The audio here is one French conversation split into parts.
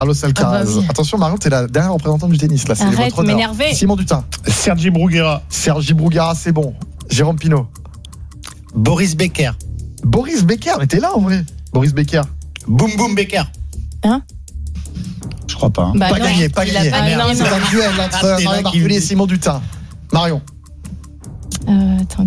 Carlos Alcaraz. oui. Attention, Marion, t'es la dernière représentante du tennis. Là, c'est Arrête votre de honneur. m'énerver. Simon Dutin. Sergi Bruguera. Sergi Bruguera, c'est bon. Jérôme Pinault. Boris Becker. Boris Becker, mais t'es là en vrai. Boris Becker. Boum Boum Becker. Je crois pas. Hein. Bah Pas non, gagné, pas il a gagné. pas gagné. C'est un duel entre Ah, t'es Marion là, Bartoli qui- et Simon Dutin. Marion. Attends.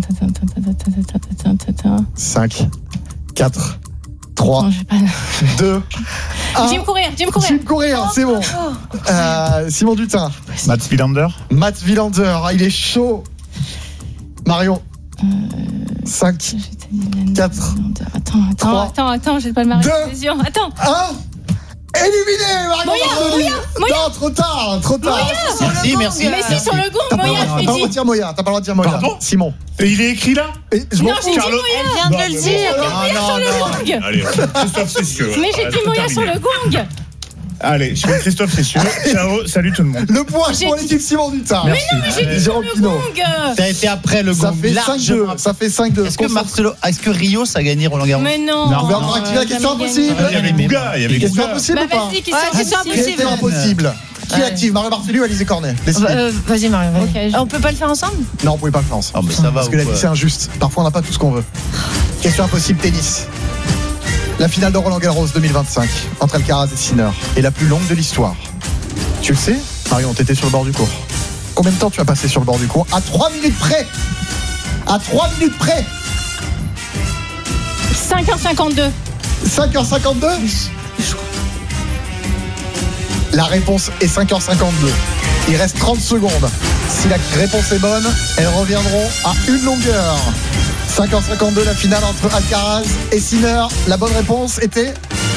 5, 4, 3, Non, j'ai pas. 2, 1. Jim Courir. Jim Courir, c'est bon. Simon Dutin. Mats Wilander. Mats Wilander, il est chaud. Marion. 5, 4, Attends, j'ai pas le mari. Deux. Attends. 1. Éliminé, Marion Bartoli. Non, trop tard. Merci. Mais si, sur le gong, T'as pas Moya, le droit de je dire Moya. T'as pas le droit de dire Moya. Pardon Simon. Et il est écrit là. Et je m'en Non, fous. j'ai dit Carlo- Moya. Elle vient de le dire. Sur le gong. Allez, Christophe, c'est sûr. Mais j'ai dit Moya sur le gong. Allez, je fais Christophe, c'est sûr. Ciao, salut tout le monde. Le point J'ai pour dit- l'équipe Simon Dutin. Mais non, mais j'ai dit sur le Pinault. gong. Ça a été après le Ça gong. fait largement. 5-2. Ça fait 5-2. Est-ce que Rio, ça a gagné Roland Garros? Mais non. Non. Vous pouvez encore activer la question impossible. Il y avait Bouga, il y avait Question Bouga. impossible ou Bah pas vas-y, question question impossible. impossible. Question impossible. Qui active Marion Bartoli ou Alizé Cornet? Décidez. Vas-y, Marion. Ok, je- On peut pas le faire ensemble? Non, on pouvait pas le faire ensemble. Oh, mais ça va Parce ou que la vie, quoi? c'est injuste. Parfois, on n'a pas tout ce qu'on veut. Question impossible tennis. La finale de Roland Garros 2025 entre Alcaraz et Sinner est la plus longue de l'histoire. Tu le sais, Marion, t'étais sur le bord du court. Combien de temps tu as passé sur le bord du court? À 3 minutes près. À 3 minutes près. 5h52. 5h52. La réponse est 5h52. Il reste 30 secondes. Si la réponse est bonne, elles reviendront à une longueur. 5h52, la finale entre Alcaraz et Sinner. La bonne réponse était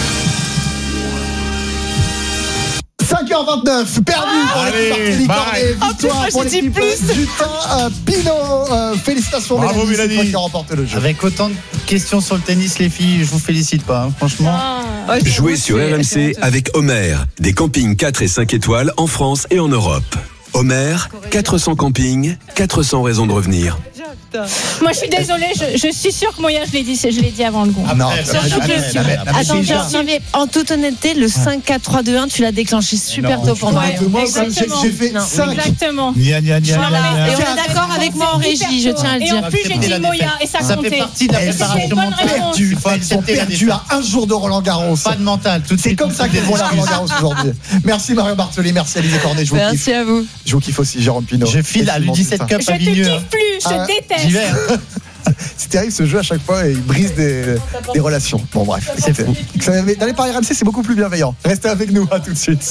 5h29, perdu pour Allez, l'équipe Bartoli bye. Cornet. Victoire moi, pour j'ai dit l'équipe Dutin, Pinault. Félicitations Bravo, Mélanie, c'est toi Mélanie. qui remporte le jeu. Avec autant de questions sur le tennis, les filles, je vous félicite pas, hein, franchement. Jouez sur RMC avec Homer, des campings 4 et 5 étoiles en France et en Europe. Homer, 400 campings, 400 raisons de revenir. Moi, je suis désolée, je suis sûre que Moya, je l'ai dit avant le gong. Non, Surtout que Attends, mais en toute honnêteté, le 5-4-3-2-1, tu l'as déclenché super tôt pour moi. Moi, exactement. j'ai fait Non. 5. Exactement. Nia, nia, nia, Voilà. nia, Et nia. on est d'accord avec moi en régie, je tiens à le Et en dire. plus, j'ai dit Moya et ça Ça comptait. fait partie de la Elles préparation sont bonnes mentale. réponses. Il faut Elles sont accepter la perdues défaite. à un jour de Roland Garros. Pas de mental. Tout de C'est suite, comme ça qu'on voit la Roland Garros aujourd'hui. Merci Marion Bartoli, merci Alizé Cornet, je vous kiffe. Merci à vous. Je vous kiffe aussi, Jérôme Pinault. Je file à Simon l'U17 Dutin. Cup Je à te Vigneux. kiffe plus, je Ah, te déteste. J'y vais. C'est terrible ce jeu à chaque fois et il brise des relations. Bon bref, C'est fou. dans les paris RMC c'est beaucoup plus bienveillant. Restez avec nous, à tout de suite.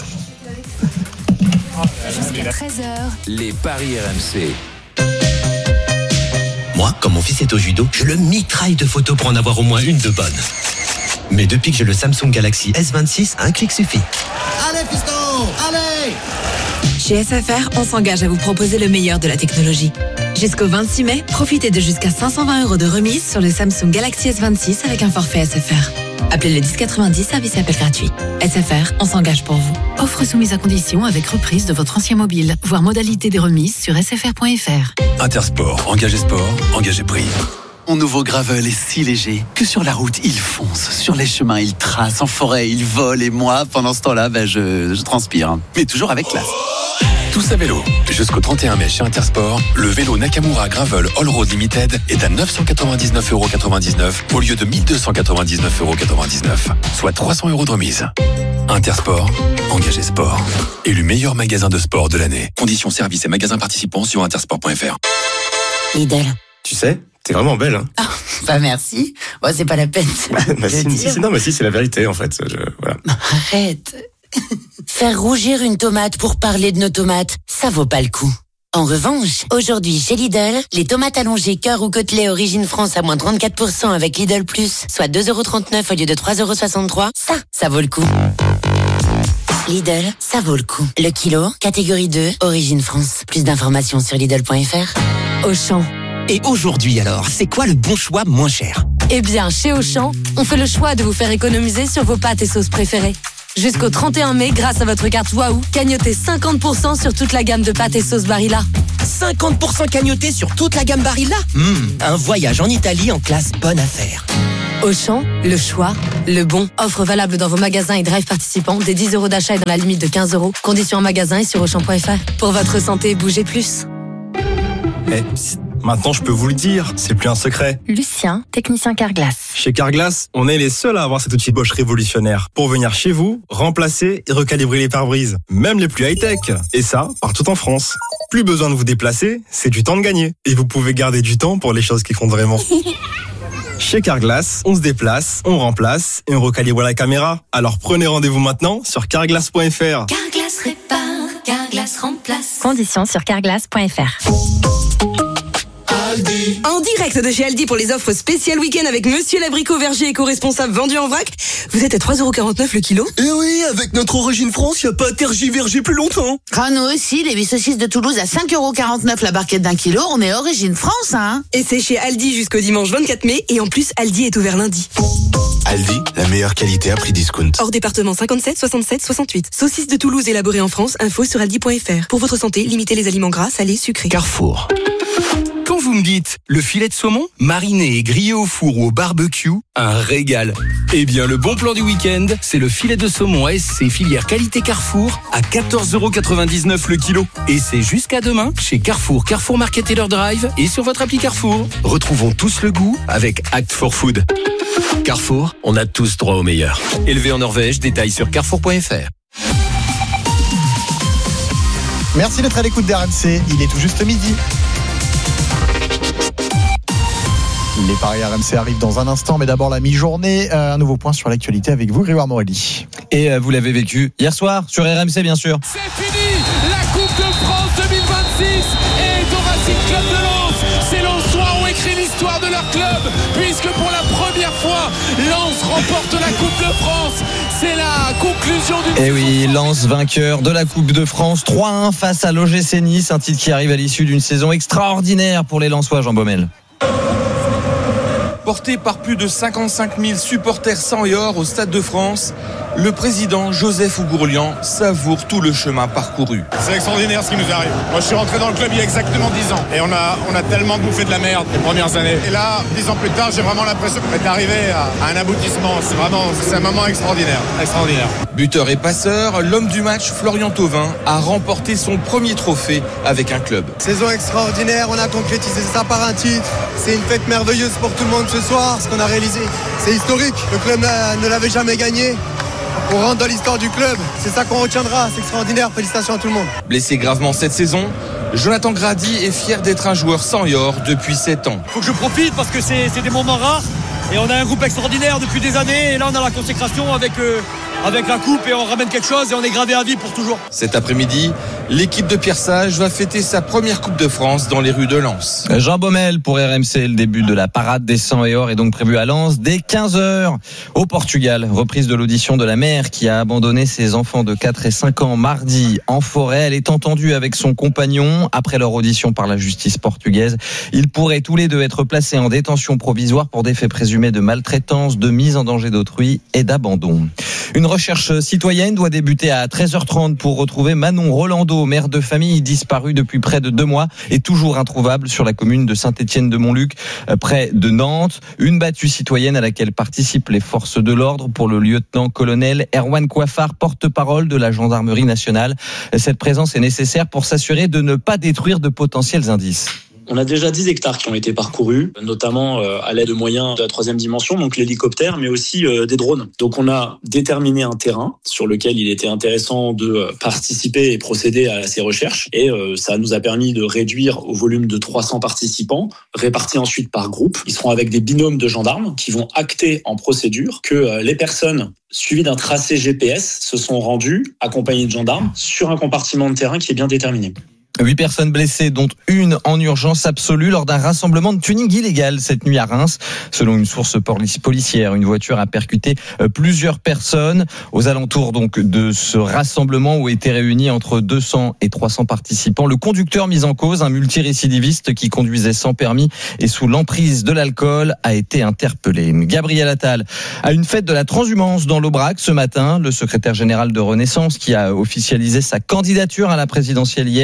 Jusqu'à 13h, Les paris RMC. Moi, quand mon fils est au judo, je le mitraille de photos pour en avoir au moins une de bonne. Mais depuis que j'ai le Samsung Galaxy S26, un clic suffit. Allez, fiston, allez. Chez SFR, on s'engage à vous proposer le meilleur de la technologie. Jusqu'au 26 mai, profitez de jusqu'à 520 € de remise sur le Samsung Galaxy S26 avec un forfait SFR. Appelez le 1090, service appel gratuit. SFR, on s'engage pour vous. Offre soumise à condition avec reprise de votre ancien mobile. Voir modalité des remises sur sfr.fr. Intersport, engagé sport, engagé prix. Mon nouveau Gravel est si léger que sur la route, il fonce. Sur les chemins, il trace. En forêt, il vole. Et moi, pendant ce temps-là, je transpire. Mais toujours avec classe. Tous à vélo. Jusqu'au 31 mai chez Intersport, le vélo Nakamura Gravel All Road Limited est à 999,99 € au lieu de 1299,99 €, soit 300 € de remise. Intersport, engagé sport. Élu meilleur magasin de sport de l'année. Conditions services et magasins participants sur intersport.fr. Lidl. Tu sais, t'es vraiment belle, hein. Bah merci. Bon, c'est pas la peine. c'est la vérité, en fait. Voilà. Arrête. Faire rougir une tomate pour parler de nos tomates, ça vaut pas le coup. En revanche, aujourd'hui chez Lidl, les tomates allongées cœur ou côtelets origine France à moins 34% avec Lidl Plus, soit 2,39 € au lieu de 3,63 €, ça vaut le coup. Lidl, ça vaut le coup. Le kilo, catégorie 2, origine France. Plus d'informations sur Lidl.fr. Auchan. Et aujourd'hui, alors, c'est quoi le bon choix moins cher? Eh bien, chez Auchan, on fait le choix de vous faire économiser sur vos pâtes et sauces préférées. Jusqu'au 31 mai, grâce à votre carte Waouh, cagnotez 50% sur toute la gamme de pâtes et sauces Barilla. 50% cagnoté sur toute la gamme Barilla. Un voyage en Italie en classe bonne affaire. Auchan, le choix, le bon. Offre valable dans vos magasins et drive participants. Des 10 € d'achat et dans la limite de 15 €. Conditions en magasin et sur Auchan.fr. Pour votre santé, bougez plus. Maintenant, je peux vous le dire, c'est plus un secret. Lucien, technicien Carglass. Chez Carglass, on est les seuls à avoir cet outil Bosch révolutionnaire pour venir chez vous, remplacer et recalibrer les pare-brises, même les plus high-tech. Et ça, partout en France. Plus besoin de vous déplacer, c'est du temps de gagner. Et vous pouvez garder du temps pour les choses qui comptent vraiment. Chez Carglass, on se déplace, on remplace et on recalibre la caméra. Alors prenez rendez-vous maintenant sur carglass.fr. Carglass répare, Carglass remplace. Conditions sur carglass.fr. En direct de chez Aldi pour les offres spéciales week-end avec Monsieur l'Abricot Verger éco-responsable vendu en vrac. Vous êtes à 3,49 € le kilo. Eh oui, avec notre origine France, y a pas à tergiverger plus longtemps. Ah, nous aussi, les 8 saucisses de Toulouse à 5,49 € la barquette d'un kilo. On est origine France, hein. Et c'est chez Aldi jusqu'au dimanche 24 mai. Et en plus, Aldi est ouvert lundi. Aldi, la meilleure qualité à prix discount. Hors département 57, 67, 68. Saucisses de Toulouse élaborées en France. Info sur aldi.fr. Pour votre santé, limitez les aliments gras, salés, sucrés. Carrefour. Quand vous me dites le filet de saumon, mariné et grillé au four ou au barbecue, un régal. Eh bien, le bon plan du week-end, c'est le filet de saumon ASC filière qualité Carrefour à 14,99 € le kilo. Et c'est jusqu'à demain chez Carrefour, Carrefour Market Taylor Drive et sur votre appli Carrefour. Retrouvons tous le goût avec Act for Food. Carrefour, on a tous droit au meilleur. Élevé en Norvège, détails sur carrefour.fr. Merci d'être à l'écoute d'RMC, il est tout juste midi. Les paris RMC arrivent dans un instant, mais d'abord la mi-journée. Un nouveau point sur l'actualité avec vous, Grégoire Morelli. Et vous l'avez vécu hier soir sur RMC, bien sûr. C'est fini, la Coupe de France 2026 est au Racing Club de Lens. Ces Lensois ont écrit l'histoire de leur club, puisque pour la première fois, Lens remporte la Coupe de France. C'est la conclusion d'une... Et oui, Lens vainqueur de la Coupe de France, 3-1 face à l'OGC Nice, un titre qui arrive à l'issue d'une saison extraordinaire pour les Lensois, Jean Baumel. Porté par plus de 55 000 supporters sang et or au Stade de France, le président Joseph Ougourlian savoure tout le chemin parcouru. C'est extraordinaire ce qui nous arrive. Moi je suis rentré dans le club il y a exactement 10 ans et on a tellement bouffé de la merde les premières années. Et là, 10 ans plus tard, j'ai vraiment l'impression d'être arrivé à un aboutissement. C'est un moment extraordinaire. Buteur et passeur, l'homme du match Florian Thauvin a remporté son premier trophée avec un club. Saison extraordinaire, on a concrétisé ça par un titre. C'est une fête merveilleuse pour tout le monde ce soir, ce qu'on a réalisé. C'est historique, le club ne l'avait jamais gagné. On rentre dans l'histoire du club, c'est ça qu'on retiendra, c'est extraordinaire, félicitations à tout le monde. Blessé gravement cette saison, Jonathan Grady est fier d'être un joueur sang et or depuis 7 ans. Il faut que je profite parce que c'est des moments rares et on a un groupe extraordinaire depuis des années et là on a la consécration avec la coupe et on ramène quelque chose et on est gravé à vie pour toujours. Cet après-midi, l'équipe de Pierre Sage va fêter sa première Coupe de France dans les rues de Lens. Jean Baumel pour RMC, le début de la parade des 100 et or est donc prévu à Lens dès 15h au Portugal. Reprise de l'audition de la mère qui a abandonné ses enfants de 4 et 5 ans mardi en forêt. Elle est entendue avec son compagnon après leur audition par la justice portugaise. Ils pourraient tous les deux être placés en détention provisoire pour des faits présumés de maltraitance, de mise en danger d'autrui et d'abandon. Une recherche citoyenne doit débuter à 13h30 pour retrouver Manon Rolando, mère de famille disparue depuis près de 2 mois et toujours introuvable sur la commune de Saint-Étienne-de-Montluc, près de Nantes. Une battue citoyenne à laquelle participent les forces de l'ordre pour le lieutenant-colonel Erwan Coiffard, porte-parole de la gendarmerie nationale. Cette présence est nécessaire pour s'assurer de ne pas détruire de potentiels indices. On a déjà 10 hectares qui ont été parcourus, notamment à l'aide de moyens de la 3e dimension, donc l'hélicoptère, mais aussi des drones. Donc on a déterminé un terrain sur lequel il était intéressant de participer et procéder à ces recherches. Et ça nous a permis de réduire au volume de 300 participants, répartis ensuite par groupe. Ils seront avec des binômes de gendarmes qui vont acter en procédure que les personnes suivies d'un tracé GPS se sont rendues, accompagnées de gendarmes, sur un compartiment de terrain qui est bien déterminé. 8 personnes blessées, dont une en urgence absolue lors d'un rassemblement de tuning illégal cette nuit à Reims. Selon une source policière, une voiture a percuté plusieurs personnes aux alentours donc de ce rassemblement où étaient réunis entre 200 et 300 participants. Le conducteur mis en cause, un multirécidiviste qui conduisait sans permis et sous l'emprise de l'alcool, a été interpellé. Gabriel Attal à une fête de la transhumance dans l'Aubrac ce matin. Le secrétaire général de Renaissance, qui a officialisé sa candidature à la présidentielle hier, a accompagné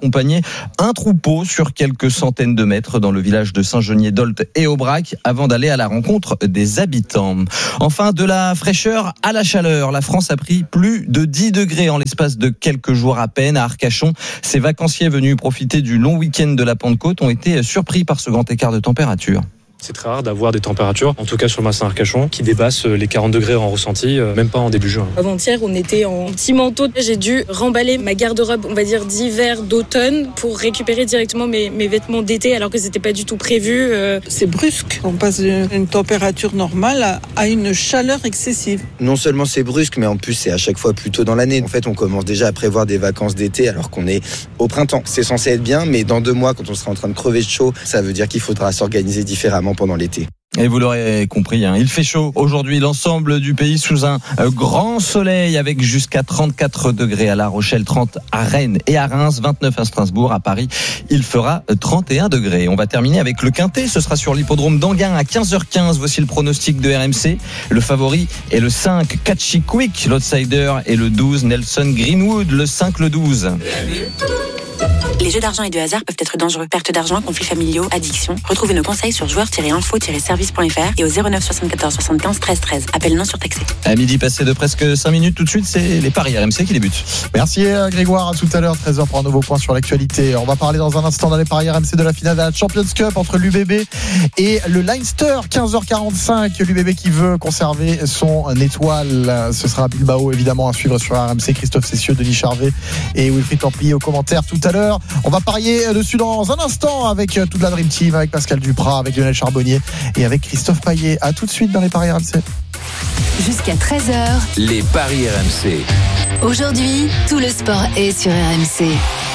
accompagner un troupeau sur quelques centaines de mètres dans le village de Saint-Genier-d'Olt et Aubrac avant d'aller à la rencontre des habitants. Enfin, de la fraîcheur à la chaleur. La France a pris plus de 10 degrés en l'espace de quelques jours à peine à Arcachon. Ces vacanciers venus profiter du long week-end de la Pentecôte ont été surpris par ce grand écart de température. C'est très rare d'avoir des températures, en tout cas sur le bassin Arcachon, qui dépassent les 40 degrés en ressenti, même pas en début juin. Avant-hier, on était en petit manteau. J'ai dû remballer ma garde-robe, on va dire d'hiver, d'automne, pour récupérer directement mes vêtements d'été, alors que c'était pas du tout prévu. C'est brusque. On passe d'une température normale à une chaleur excessive. Non seulement c'est brusque, mais en plus c'est à chaque fois plus tôt dans l'année. En fait, on commence déjà à prévoir des vacances d'été alors qu'on est au printemps. C'est censé être bien, mais dans 2 mois, quand on sera en train de crever de chaud, ça veut dire qu'il faudra s'organiser différemment pendant l'été. Et vous l'aurez compris, il fait chaud aujourd'hui, l'ensemble du pays sous un grand soleil avec jusqu'à 34 degrés à La Rochelle, 30 à Rennes et à Reims, 29 à Strasbourg, à Paris, il fera 31 degrés. On va terminer avec le Quintet, ce sera sur l'hippodrome d'Anguin à 15h15, voici le pronostic de RMC. Le favori est le 5, Catchy Quick, l'outsider est le 12, Nelson Greenwood, le 5, le 12. Les jeux d'argent et de hasard peuvent être dangereux. Perte d'argent, conflits familiaux, addiction. Retrouvez nos conseils sur joueurs-info-service.fr et au 09 74 75 13 13. Appel non surtaxé. À midi passé de presque 5 minutes, tout de suite, c'est les paris RMC qui débutent. Merci Grégoire, à tout à l'heure, 13h pour un nouveau point sur l'actualité. On va parler dans un instant dans les paris RMC de la finale de la Champions Cup entre l'UBB et le Leinster, 15h45. L'UBB qui veut conserver son étoile. Ce sera Bilbao, évidemment, à suivre sur RMC. Christophe Cessieux, Denis Charvet et Wilfried Templier aux commentaires tout à l'heure. On va parier dessus dans un instant avec toute la Dream Team, avec Pascal Duprat, avec Lionel Charbonnier et avec Christophe Payet. À tout de suite dans les paris RMC. Jusqu'à 13h, Les paris RMC. aujourd'hui, tout le sport est sur RMC.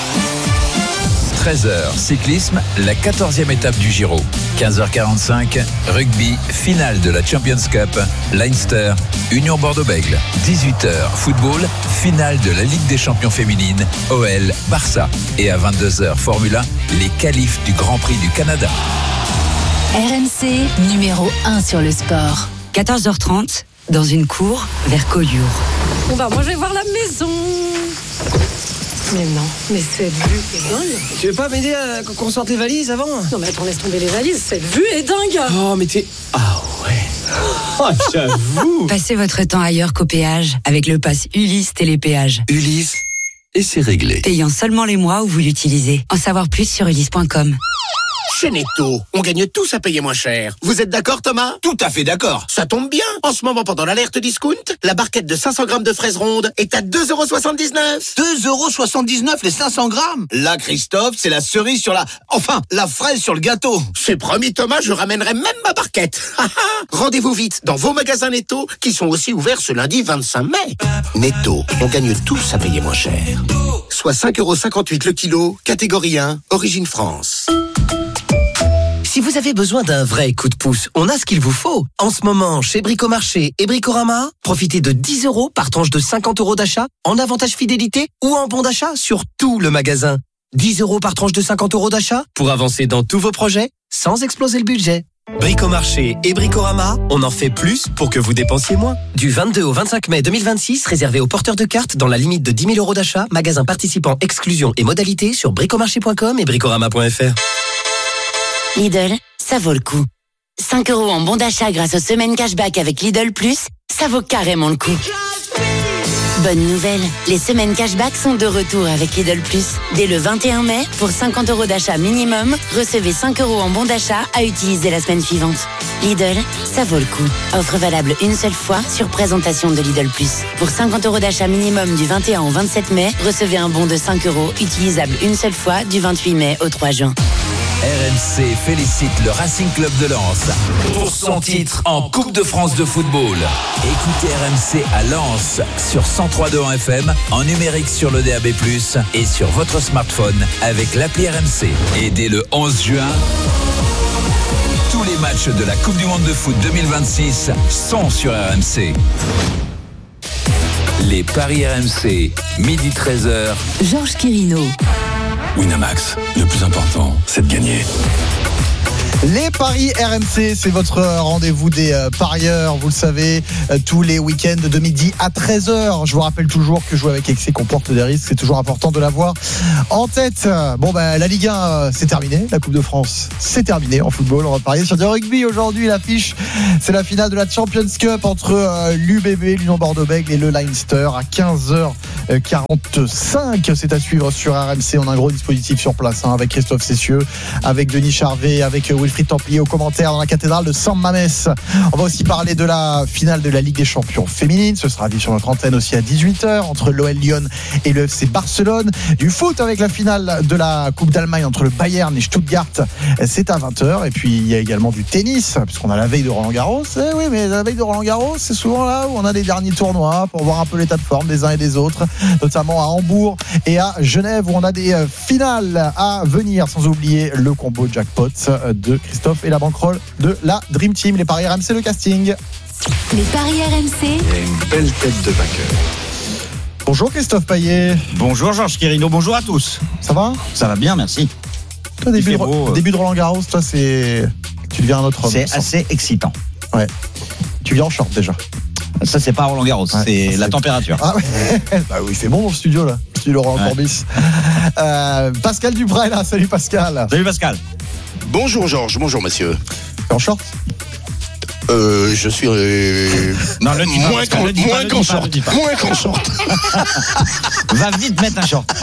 13h, cyclisme, la 14e étape du Giro. 15h45, rugby, finale de la Champions Cup, Leinster, Union Bordeaux-Bègles. 18h, football, finale de la Ligue des Champions féminines, OL, Barça. Et à 22h, Formule 1, les qualifs du Grand Prix du Canada. RMC, numéro 1 sur le sport. 14h30, dans une cour vers Collioure. Bon bah moi je vais voir la maison. Mais non, mais cette vue est dingue. Tu veux pas m'aider à qu'on sorte les valises avant? Non mais attends, laisse tomber les valises, cette vue est dingue. Oh mais t'es... Ah ouais. Oh j'avoue. Passez votre temps ailleurs qu'au péage avec le pass Ulysse Télépéage. Ulysse, et c'est réglé. Payant seulement les mois où vous l'utilisez. En savoir plus sur ulysse.com. Chez Netto, on gagne tous à payer moins cher. Vous êtes d'accord, Thomas? Tout à fait d'accord. Ça tombe bien. En ce moment, pendant l'alerte discount, la barquette de 500 grammes de fraises rondes est à 2,79 €. 2,79 € les 500 grammes? Là, Christophe, c'est la cerise sur la... Enfin, la fraise sur le gâteau. C'est promis, Thomas, je ramènerai même ma barquette. Rendez-vous vite dans vos magasins Netto, qui sont aussi ouverts ce lundi 25 mai. Netto, on gagne tous à payer moins cher. Soit 5,58 € le kilo, catégorie 1, origine France. Si vous avez besoin d'un vrai coup de pouce, on a ce qu'il vous faut. En ce moment, chez Bricomarché et Bricorama, profitez de 10 € par tranche de 50 € d'achat, en avantage fidélité ou en bon d'achat sur tout le magasin. 10 € par tranche de 50 € d'achat pour avancer dans tous vos projets sans exploser le budget. Bricomarché et Bricorama, on en fait plus pour que vous dépensiez moins. Du 22 au 25 mai 2026, réservé aux porteurs de cartes dans la limite de 10 000 € d'achat, magasin participant, exclusion et modalités sur bricomarché.com et bricorama.fr. Lidl, ça vaut le coup. 5 € en bon d'achat grâce aux semaines cashback avec Lidl Plus, ça vaut carrément le coup. Bonne nouvelle, les semaines cashback sont de retour avec Lidl Plus. Dès le 21 mai, pour 50 € d'achat minimum, recevez 5 € en bon d'achat à utiliser la semaine suivante. Lidl, ça vaut le coup. Offre valable une seule fois sur présentation de Lidl Plus. Pour 50 € d'achat minimum du 21 au 27 mai, recevez un bon de 5 € utilisable une seule fois du 28 mai au 3 juin. RMC félicite le Racing Club de Lens pour son titre en Coupe de France de football. Écoutez RMC à Lens sur 103.2 en FM, en numérique sur le DAB+, et sur votre smartphone avec l'appli RMC. Et dès le 11 juin, tous les matchs de la Coupe du Monde de foot 2026 sont sur RMC. Les paris RMC, midi 13h. Georges Quirino. Winamax, le plus important, c'est de gagner. Les paris RMC, c'est votre rendez-vous des parieurs, vous le savez, tous les week-ends de midi à 13h. Je vous rappelle toujours que jouer avec excès comporte des risques, c'est toujours important de l'avoir en tête. Bon, la Ligue 1, c'est terminé, la Coupe de France, c'est terminé en football. On va parier sur du rugby aujourd'hui. L'affiche, c'est la finale de la Champions Cup entre l'UBB, l'Union Bordeaux-Bègles et le Leinster à 15h45. C'est à suivre sur RMC. On a un gros dispositif sur place avec Christophe Cessieux, avec Denis Charvet, avec Wilfried Templier aux commentaires dans la cathédrale de San Mamés. On va aussi parler de la finale de la Ligue des Champions féminine. Ce sera vu sur notre antenne aussi à 18h entre l'OL Lyon et le FC Barcelone. Du foot avec la finale de la Coupe d'Allemagne entre le Bayern et Stuttgart. C'est à 20h. Et puis il y a également du tennis, puisqu'on a la veille de Roland Garros. Oui, mais la veille de Roland Garros, c'est souvent là où on a les derniers tournois pour voir un peu l'état de forme des uns et des autres, notamment à Hambourg et à Genève où on a des finales à venir, sans oublier le combo jackpot de Christophe et la banquerolle de la Dream Team. Les paris RMC, le casting. Les paris RMC. Il y a une belle tête de vainqueur. Bonjour Christophe Payet. Bonjour Georges Quirino, bonjour à tous. Ça va ? Ça va bien, merci. Toi, début de Roland Garros, toi, tu deviens un autre homme. C'est assez excitant. Ouais. Tu viens en short déjà. Ça, c'est pas Roland Garros, c'est la température. Ah ouais. Bah oui, c'est bon dans le studio là. Studio Roland Courbis. Pascal Duprat est là. Salut Pascal. Salut Pascal. Bonjour Georges, bonjour monsieur. T'es en short ? Je suis non, moins qu'en short. Moins qu'en short. Va vite mettre un short.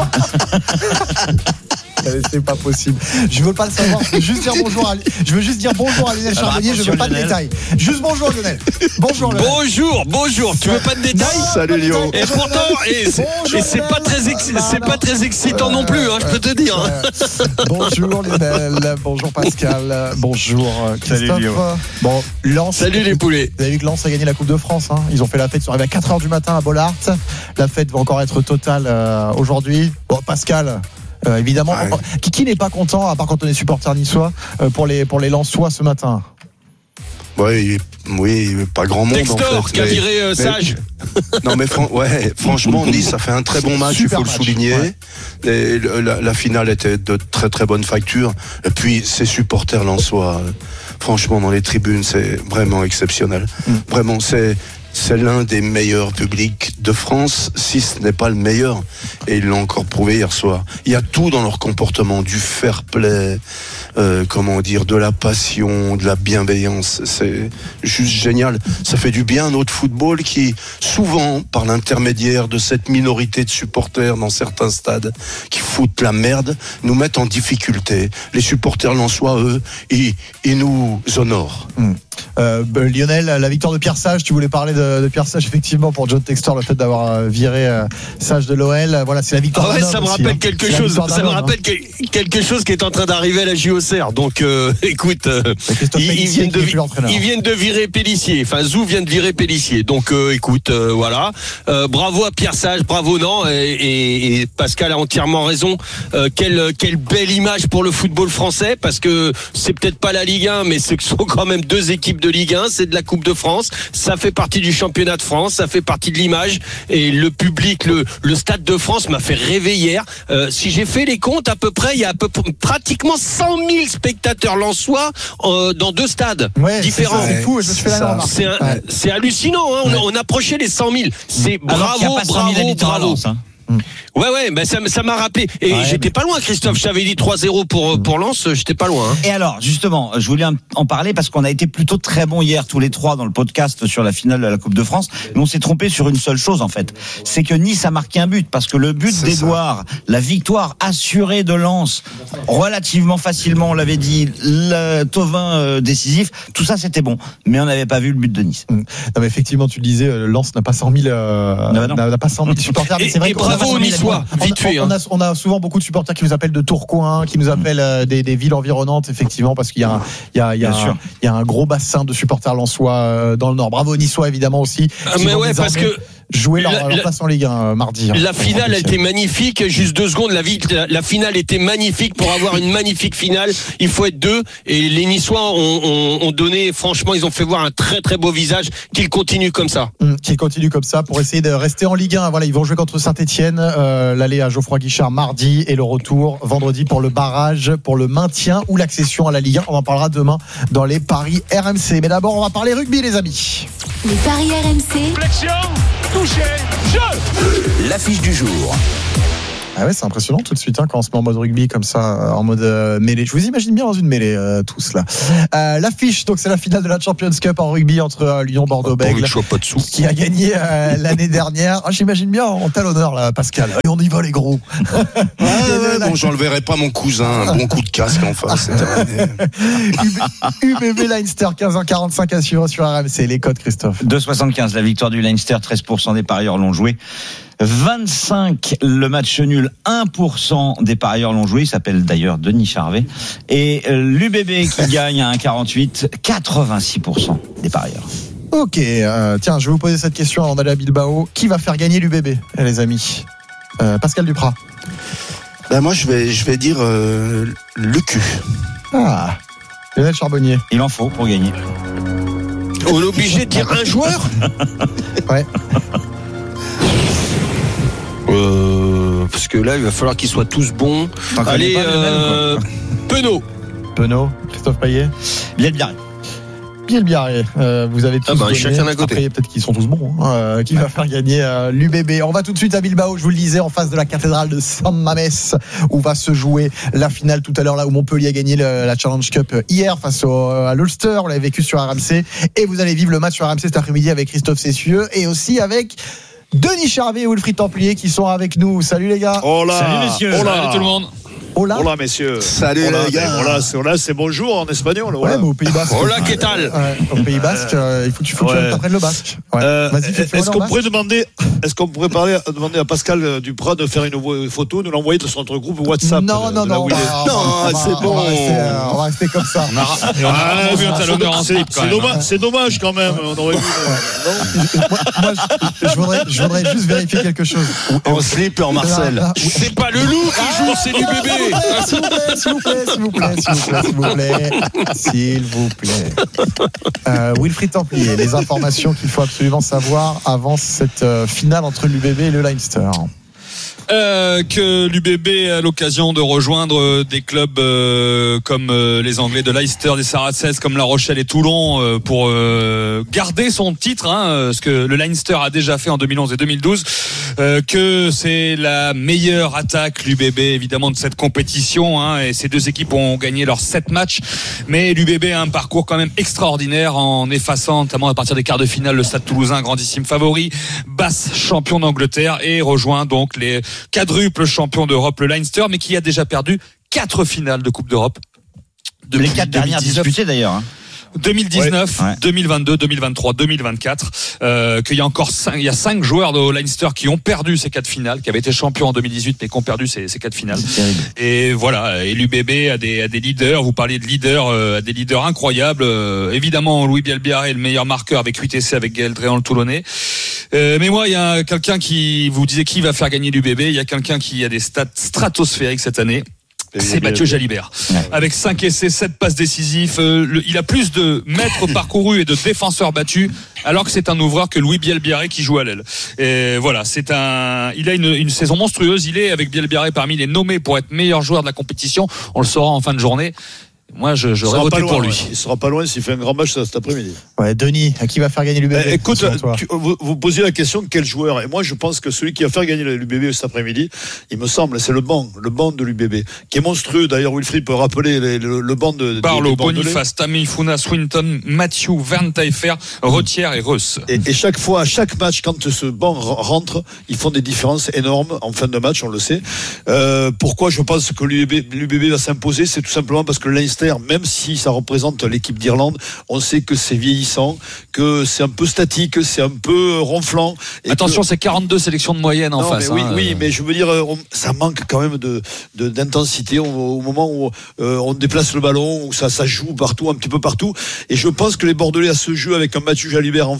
C'est pas possible. Je veux pas le savoir. Je veux juste dire bonjour à Lionel Charbonnier. Je veux pas de détails. Juste bonjour Lionel. Bonjour Lionel. Bonjour. Tu veux pas de détails ? Salut Lyon. Et pourtant, c'est pas très excitant non plus, je peux te dire. Bonjour Lionel. Bonjour Pascal. Bonjour Christophe. Salut Lyon. Bon, Lens. Salut les poulets. Vous avez vu que Lens a gagné la Coupe de France. Ils ont fait la fête. Ils sont arrivés à 4h du matin à Bollard. La fête va encore être totale aujourd'hui. Bon, Pascal. Évidemment, qui n'est pas content, à part quand on est supporter niçois, pour les Lensois ce matin? Oui, pas grand monde. Textor, en fait, qui a viré Sage. Non mais franchement, Nice a fait un très bon match, il faut le souligner. Et la finale était de très très bonne facture. Et puis ces supporters lensois, franchement dans les tribunes, c'est vraiment exceptionnel. Vraiment, c'est l'un des meilleurs publics de France, si ce n'est pas le meilleur. Et ils l'ont encore prouvé hier soir. Il y a tout dans leur comportement, du fair play, de la passion, de la bienveillance. C'est juste génial. Ça fait du bien à notre football qui, souvent, par l'intermédiaire de cette minorité de supporters dans certains stades, qui foutent la merde, nous mettent en difficulté. Les supporters lensois, eux, ils nous honorent. Lionel, la victoire de Pierre Sage, tu voulais parler de Pierre Sage, effectivement, pour John Textor, le fait d'avoir viré Sage de l'OL. Voilà, c'est la victoire. Ça me rappelle quelque chose. Ça me rappelle quelque chose qui est en train d'arriver à la JOCR. Donc, écoute, ils viennent de virer Pélissier. Enfin, Zou vient de virer Pélissier. Donc, écoute, voilà. Bravo à Pierre Sage, bravo, non. Et Pascal a entièrement raison. Quelle belle image pour le football français, parce que c'est peut-être pas la Ligue 1, mais ce sont quand même deux équipes de Ligue 1, c'est de la Coupe de France, ça fait partie du championnat de France, ça fait partie de l'image, et le public, le Stade de France m'a fait rêver hier. Si j'ai fait les comptes, à peu près, il y a pratiquement 100 000 spectateurs lensois dans deux stades différents. C'est fou, je fais la remarque. C'est hallucinant, on approchait les 100 000. C'est bravo. Ouais, ben ça m'a rappelé. Et j'étais pas loin, Christophe. Je t'avais dit 3-0 pour Lens, j'étais pas loin. Et alors, justement, je voulais en parler parce qu'on a été plutôt très bons hier, tous les trois, dans le podcast sur la finale de la Coupe de France. Mais on s'est trompé sur une seule chose, en fait. C'est que Nice a marqué un but. Parce que le but d'Edouard, la victoire assurée de Lens, relativement facilement, on l'avait dit, le Thauvin décisif, tout ça, c'était bon. Mais on n'avait pas vu le but de Nice. Non, mais effectivement, tu le disais, Lens n'a pas 100 000, n'a pas 100 000 supporters. Mais c'est vrai bravo aux Niçois, vite fait. On a souvent beaucoup de supporters qui nous appellent de Tourcoing, qui nous appellent des villes environnantes, effectivement, parce qu'il y a un gros bassin de supporters lensois dans le Nord. Bravo aux Niçois, évidemment, aussi. Mais ouais, parce que jouer leur place en Ligue 1 mardi. La finale a été magnifique. Juste 2 secondes. La finale était magnifique. Pour avoir une magnifique finale, il faut être 2. Et les Niçois ont donné, franchement, ils ont fait voir un très très beau visage. Qu'ils continuent comme ça. Qu'ils continuent comme ça pour essayer de rester en Ligue 1. Voilà, ils vont jouer contre Saint-Etienne. L'aller à Geoffroy Guichard mardi et le retour vendredi pour le barrage, pour le maintien ou l'accession à la Ligue 1. On en parlera demain dans les paris RMC. Mais d'abord, on va parler rugby, les amis. Les paris RMC. Flexion, touché, jeu. L'affiche du jour. Ah ouais, c'est impressionnant tout de suite quand on se met en mode rugby comme ça, en mode mêlée. Je vous imagine bien dans une mêlée tous là. L'affiche, donc c'est la finale de la Champions Cup en rugby entre Lyon Bordeaux-Bègles qui a gagné l'année dernière. J'imagine bien en tel honneur là, Pascal. Et on y va les gros. Bon, j'enlèverai pas mon cousin. Un bon coup de casque en face. UBB Leinster 15h45 à suivre sur RMC. Les codes, Christophe. 2,75 la victoire du Leinster, 13% des parieurs l'ont joué. 25 le match nul, 1% des parieurs l'ont joué. Il s'appelle d'ailleurs Denis Charvet. Et l'UBB qui gagne à 1,48, 86% des parieurs. Ok, tiens, je vais vous poser cette question avant d'aller à Bilbao. Qui va faire gagner l'UBB, les amis? Pascal Duprat. Moi, je vais dire le cul. Lionel Charbonnier. Il en faut pour gagner. On est obligé de dire un joueur? Ouais. Parce que là, il va falloir qu'ils soient tous bons. Allez, Penaud. Christophe Payet. Bielbiarré. Vous avez tous donné. Chacun d'un côté. Après, peut-être qu'ils sont tous bons. Qui va faire gagner l'UBB. On va tout de suite à Bilbao, je vous le disais, en face de la cathédrale de San Mamés, où va se jouer la finale tout à l'heure, là où Montpellier a gagné la Challenge Cup hier face à l'Ulster. On l'avait vécu sur RMC. Et vous allez vivre le match sur RMC cet après-midi avec Christophe Cessieux et aussi avec Denis Charvet et Wilfried Templier qui sont avec nous. Salut les gars. Salut messieurs. Salut tout le monde. Hola messieurs. Salut les gars. Hola, c'est bonjour en espagnol. Ouais, mais au Pays Basque. Hola, qu'est-ce que au Pays Basque, il faut que tu apprennes le basque. Ouais. Vas-y, est-ce qu'on pourrait demander à Pascal Duprat de faire une photo, nous l'envoyer sur notre groupe WhatsApp? Non, c'est bon. On va rester comme ça. C'est dommage quand même. On aurait vu. Moi, je voudrais juste vérifier quelque chose. En slip en Marcel. C'est pas le loup qui joue, c'est l'UBB. S'il vous plaît. Wilfried Templier, les informations qu'il faut absolument savoir avant cette finale entre l'UBB et le Leinster. Que l'UBB a l'occasion de rejoindre des clubs comme les Anglais de Leicester, des Saracens, comme La Rochelle et Toulon pour garder son titre, ce que le Leinster a déjà fait en 2011 et 2012, que c'est la meilleure attaque l'UBB évidemment de cette compétition, et ces deux équipes ont gagné leurs 7 matchs, mais l'UBB a un parcours quand même extraordinaire en effaçant notamment à partir des quarts de finale le Stade Toulousain, grandissime favori, Basse champion d'Angleterre, et rejoint donc les quadruple champion d'Europe, le Leinster, mais qui a déjà perdu 4 finales de Coupe d'Europe. Les 4 dernières disputées d'ailleurs. 2019, 2022, 2023, 2024. Qu'il y a encore 5 joueurs de Leinster qui ont perdu ces 4 finales, qui avaient été champions en 2018 mais qui ont perdu ces 4 finales. Et voilà. Et l'UBB a des leaders. Vous parliez de leaders, des leaders incroyables. Évidemment, Louis Bielbiarré est le meilleur marqueur avec 8 essais avec Gaël Dréan le Toulonnais. Mais moi, il y a quelqu'un qui vous disait qui va faire gagner l'UBB. Il y a quelqu'un qui a des stats stratosphériques cette année. C'est Mathieu Jalibert. Avec 5 essais, 7 passes décisives, il a plus de mètres parcourus et de défenseurs battus, alors que c'est un ouvreur que Louis Bielbiarré qui joue à l'aile. Et voilà, il a une saison monstrueuse. Il est avec Bielbiaré parmi les nommés pour être meilleur joueur de la compétition. On le saura en fin de journée. Moi, j'aurais voté pour lui. Il sera pas loin s'il fait un grand match cet après-midi. Ouais, Denis, qui va faire gagner l'UBB? Écoute, vous posiez la question quel joueur? Et moi, je pense que celui qui va faire gagner l'UBB cet après-midi, il me semble, c'est le banc de l'UBB, qui est monstrueux. D'ailleurs, Wilfried peut rappeler le banc de Barlow, Boniface, Tammy, Funa, Swinton, Mathieu, Verntaefer, Retière et Reus. Et chaque fois, à chaque match, quand ce banc rentre, ils font des différences énormes en fin de match, on le sait. Pourquoi je pense que l'UBB va s'imposer? C'est tout simplement parce que Leinster, même si ça représente l'équipe d'Irlande, on sait que c'est vieillissant, que c'est un peu statique, c'est un peu ronflant. Et attention, c'est 42 sélections de moyenne en face. Oui, mais je veux dire, ça manque quand même d'intensité au moment où on déplace le ballon, où ça joue partout, un petit peu partout. Et je pense que les Bordelais à ce jeu, avec un Mathieu Jalibert en feu,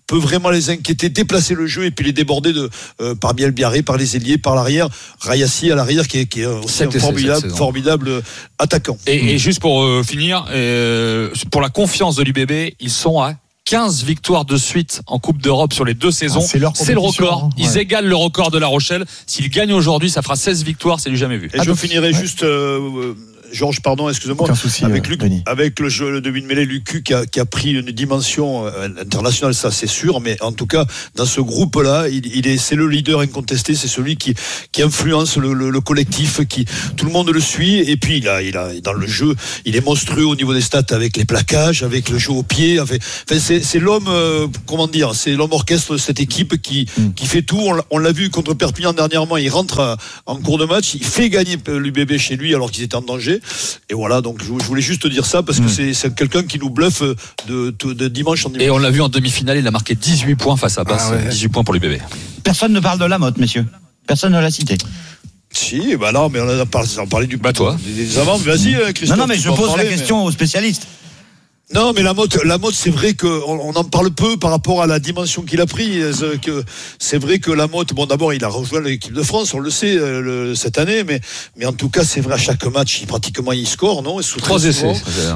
peut vraiment les inquiéter, déplacer le jeu et puis les déborder par Biel Biarré, par les ailiers, par l'arrière. Rayassi à l'arrière qui est aussi un formidable attaquant. Et juste pour finir, pour la confiance de l'UBB, ils sont à 15 victoires de suite en Coupe d'Europe sur les 2 saisons. C'est le record. Ils égalent le record de La Rochelle. S'ils gagnent aujourd'hui, ça fera 16 victoires, c'est du jamais vu. Et je finirai juste... Georges, pardon, excusez-moi. Avec le jeu de Mêlée, Lucu qui a pris une dimension internationale, ça c'est sûr, mais en tout cas, dans ce groupe-là, c'est le leader incontesté, c'est celui qui influence le collectif, tout le monde le suit, et puis il a dans le jeu, il est monstrueux au niveau des stats avec les plaquages, avec le jeu au pied, c'est l'homme, c'est l'homme orchestre de cette équipe qui fait tout. On l'a vu contre Perpignan dernièrement, il rentre en cours de match, il fait gagner l'UBB chez lui alors qu'ils étaient en danger. Et voilà, donc je voulais juste dire ça parce que c'est quelqu'un qui nous bluffe de dimanche en dimanche. Et on l'a vu en demi-finale, il a marqué 18 points face à Basse, 18 points pour l'UBB. Personne ne parle de Lamotte, messieurs. Personne ne l'a cité. Si, bah non, mais on a parlé du toi. Des avant. Vas-y, Christophe. Non, mais je pose la question aux spécialistes. Non, mais la mode, c'est vrai qu'on en parle peu par rapport à la dimension qu'il a pris. C'est vrai que la mode, d'abord, il a rejoint l'équipe de France, on le sait, cette année, mais en tout cas, c'est vrai, à chaque match, il score, non? 3 essais.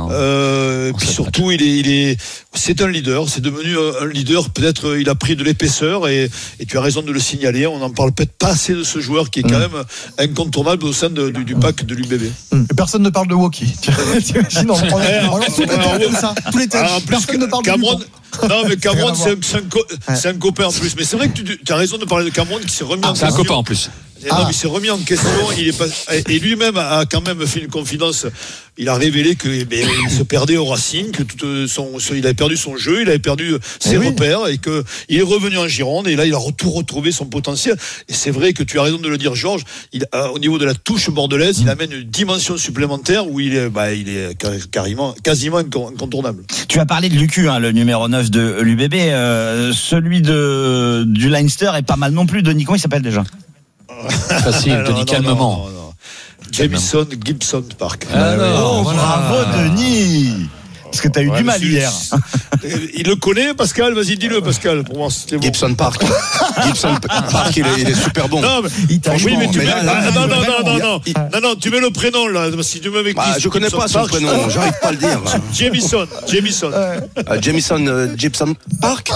Puis surtout, c'est un leader, c'est devenu un leader, peut-être, il a pris de l'épaisseur et tu as raison de le signaler. On n'en parle peut-être pas assez de ce joueur qui est quand même incontournable au sein du pack de l'UBB. Personne ne parle de Woki. T'imagines, on lance ça. Tous les thèmes. Personne ne parle de Cameron. Non, mais Cameron, c'est un copain en plus. Mais c'est vrai que tu as raison de parler de Cameron qui s'est remis en question. C'est un copain en plus. Non, mais il s'est remis en question. Et lui-même a quand même fait une confidence. Il a révélé qu'il se perdait au Racing, que il avait perdu son jeu, il avait perdu ses repères et qu'il est revenu en Gironde. Et là, il a tout retrouvé son potentiel. Et c'est vrai que tu as raison de le dire, Georges. Au niveau de la touche bordelaise, il amène une dimension supplémentaire où il est quasiment incontournable. Tu as parlé de Lucu, le numéro 9 de l'UBB. Celui du Leinster est pas mal non plus. Denis, comment il s'appelle déjà? Facile, Denis, calmement. Non. Jamison Gibson Park. Bravo Denis. Parce que t'as eu du mal hier. Il le connaît, Pascal? Vas-y, dis-le, Pascal. Pour moi, c'était bon. Gibson Park. Gibson Park, il est super bon. Non, mais tu mets le prénom là. Si tu mets avec je connais pas son prénom, j'arrive pas à le dire. Jamison. Jamison Gibson Park.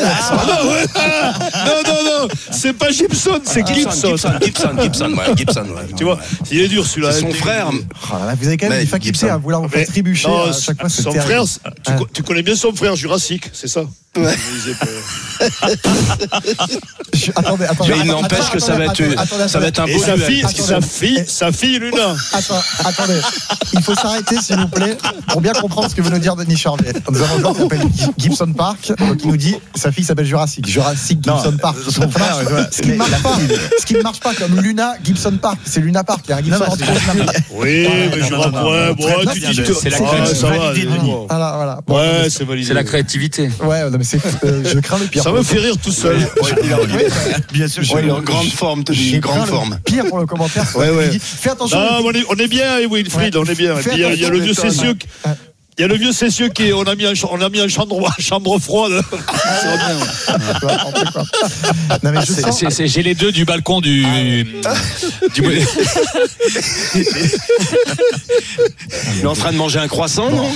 Non, c'est pas Gibson, c'est Gibson. Gibson. Tu vois, il est dur celui-là. C'est son frère. Vous avez quand même des facultés à vouloir vous faire trébucher à chaque fois. Son frère, tu connais bien son frère Jurassique, c'est ça? Ouais. Attendez. Mais il n'empêche que ça va être un beau duel. Sa fille Luna. Attendez. Il faut s'arrêter, s'il vous plaît, pour bien comprendre ce que veut nous dire Denis Charvet. Nous avons un joueur qui s'appelle Gibson Park, donc il nous dit sa fille s'appelle Jurassic Gibson Park. Son frère, ce qui ne marche pas comme Luna Gibson Park, c'est Luna Park. Il y a un Gibson entre Oui, mais je vois. Tu dis que c'est la créativité. Voilà. Ouais, c'est validé. C'est la créativité. Ouais, mais je crains le pire. Ça me fait rire tout seul. Bien sûr, il est en grande forme, Denis. Grande forme. Pire pour le commentaire. Fais attention. On est bien, Wilfried, on est bien. Il y a le vieux Cessieux. Il y a le vieux Cessieux qui on a mis en chambre froide. Non, mais j'ai les deux du balcon du Il est en train de manger un croissant, non?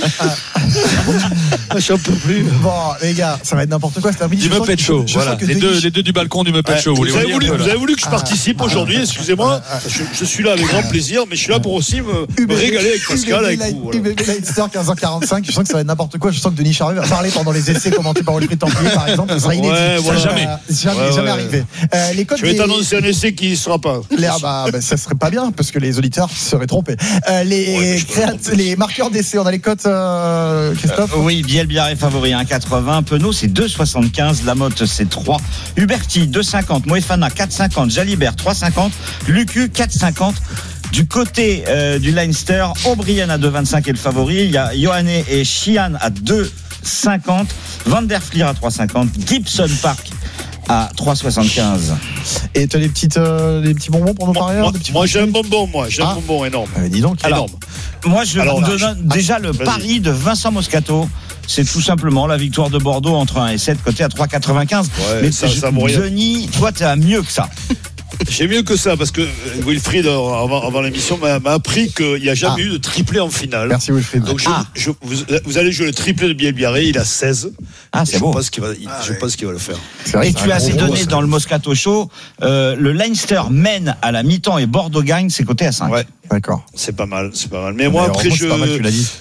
Je peux plus. Bon, les gars, ça va être n'importe quoi. Du Muppet Show. Voilà. Les deux du balcon du Muppet Show. Vous avez voulu que je participe aujourd'hui, excusez-moi. Je suis là avec grand plaisir, mais je suis là pour aussi me régaler avec Pascal, avec vous. UBB Leinster 15h45. Je sens que ça va être n'importe quoi. Je sens que Denis Charvet va parler pendant les essais commentés par Wilfried Templier, par exemple. Ça sera inédit. Jamais arrivé. Je vais t'annoncer un essai qui ne sera pas. Ça serait pas bien parce que les auditeurs seraient trompés. Les marqueurs d'essais, on a les cotes, Christophe? Oui, Biel Biarré favori 1,80. Penaud, c'est 2,75. Lamotte, c'est 3. Huberti, 2,50. Moefana, 4,50. Jalibert, 3,50. Lucu, 4,50. Du côté du Leinster, O'Brien à 2,25 est le favori. Il y a Ioane et Sheehan à 2,50. Van der Flier à 3,50. Gibson Park à 3,75. Et tu as des petits bonbons pour nos parieurs? Moi j'ai un bonbon, j'ai un bonbon énorme. Dis donc. Alors, moi je vous donne déjà le pari de Vincent Moscato c'est tout simplement la victoire de Bordeaux entre 1 et 7, côté à 3,95. Mais ça vaut rien. Denis, toi, tu as mieux que ça. J'ai mieux que ça, parce que Wilfried, avant l'émission, m'a appris qu'il n'y a jamais eu de triplé en finale. Merci Wilfried. Donc vous allez jouer le triplé de Biel Biarré, il a 16. C'est beau. Je pense qu'il va le faire. Et tu as ces données dans le Moscato Show. Le Leinster mène à la mi-temps et Bordeaux gagne, c'est coté à 5. Ouais. D'accord. C'est pas mal. Mais moi, après, pas mal, tu l'as dit.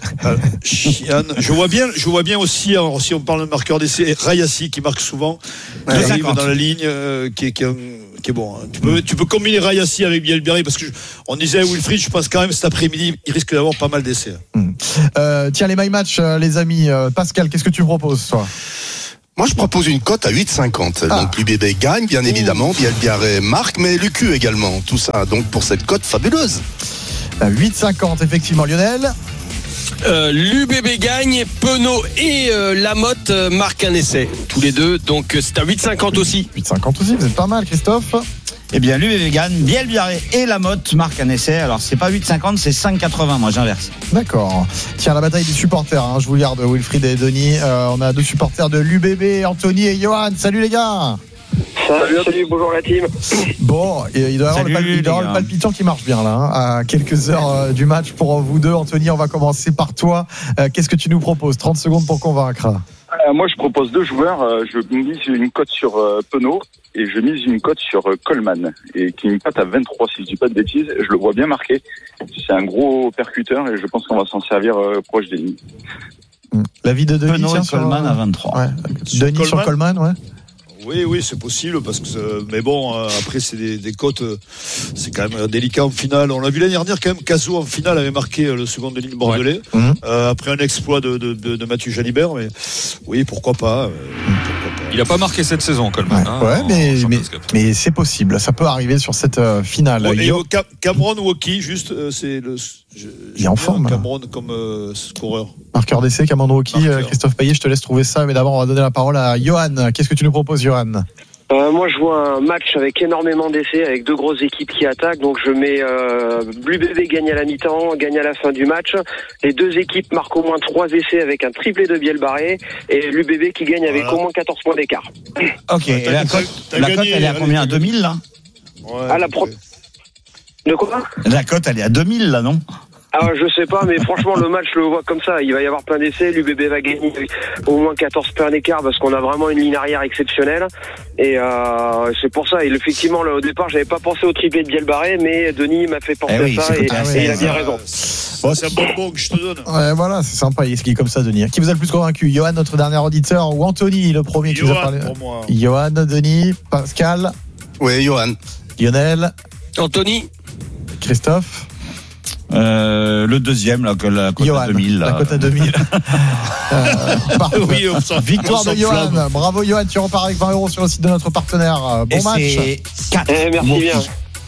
je vois bien aussi, alors, si on parle de marqueur d'essai, Rayassi qui marque souvent, qui arrive dans la ligne, qui est bon. Tu peux combiner Rayassi avec Biel Biarré, parce que on disait à Wilfried, je pense quand même cet après-midi, il risque d'avoir pas mal d'essais. Tiens, les My Match, les amis. Pascal, qu'est-ce que tu proposes, toi? Moi, je propose une cote à 8,50. Donc, l'UBB gagne, bien évidemment. Biel Biarré marque, mais l'UQ également. Tout ça, donc, pour cette cote fabuleuse. 8,50, effectivement. Lionel? L'UBB gagne, Penaud et Lamotte marquent un essai. Tous les deux, donc c'est à 8,50 aussi. 8,50 aussi, vous êtes pas mal, Christophe. Eh bien, l'UBB gagne, Biel Biarré et Lamotte marquent un essai. Alors, c'est pas 8,50, c'est 5,80. Moi, j'inverse. D'accord. Tiens, la bataille des supporters. Je vous garde, Wilfried et Denis. On a deux supporters de l'UBB, Anthony et Johan. Salut les gars. Salut, bonjour la team. Bon, il doit y avoir le palpitant qui marche bien là, à quelques heures du match pour vous deux. Anthony, on va commencer par toi. Qu'est-ce que tu nous proposes? 30 secondes pour convaincre. Moi, je propose deux joueurs. Je mise une cote sur Penaud et je mise une cote sur Coleman, et qui me cote à 23, si je dis pas de bêtises. Je le vois bien marqué. C'est un gros percuteur et je pense qu'on va s'en servir proche des lignes. L'avis de Denis Penaud et Coleman à 23. Ouais. Denis sur Coleman, ouais. Oui, c'est possible, parce que mais bon, après c'est des cotes, c'est quand même délicat en finale. On l'a vu l'année dernière quand même, Cazot en finale avait marqué le second de ligne bordelais, après un exploit de Mathieu Jalibert, mais oui, pourquoi pas. Il n'a pas marqué cette saison, Coleman. Mais c'est possible, ça peut arriver sur cette finale. Et Cameron Woki, juste, c'est le. Il est en forme. Cameron comme scoreur. Marqueur d'essai, Cameron Woki. Christophe Payet, je te laisse trouver ça, mais d'abord on va donner la parole à Johan. Qu'est-ce que tu nous proposes, Johan? Moi, je vois un match avec énormément d'essais, avec deux grosses équipes qui attaquent. Donc, je mets l'UBB gagne à la mi-temps, gagne à la fin du match. Les deux équipes marquent au moins 3 essais avec un triplé de Biel Biarré, et l'UBB qui gagne avec au moins 14 points d'écart. Ok, et la cote, elle est à combien? À 2000 là? De quoi? La cote, elle est à 2000 là, non? Alors, je sais pas, mais franchement, le match, je le vois comme ça. Il va y avoir plein d'essais. L'UBB va gagner au moins 14 points d'écart, parce qu'on a vraiment une ligne arrière exceptionnelle. Et c'est pour ça. Et effectivement, au départ, j'avais pas pensé au triplé de Biel Biarré, mais Denis m'a fait penser à ça, et il a bien raison. Bon, c'est un bonbon que je te donne. Ouais, voilà, c'est sympa. Il est comme ça, Denis. Qui vous a le plus convaincu? Johan, notre dernier auditeur, ou Anthony, le premier qui vous a parlé? Pour moi. Johan, Denis, Pascal. Oui, Johan. Lionel. Anthony. Christophe. Le deuxième, la cote à 2000. La cote à 2000. Oui, victoire de Johan. Bravo Johan, tu repars avec 20 € sur le site de notre partenaire. Bon match. C'est 4. Merci bien.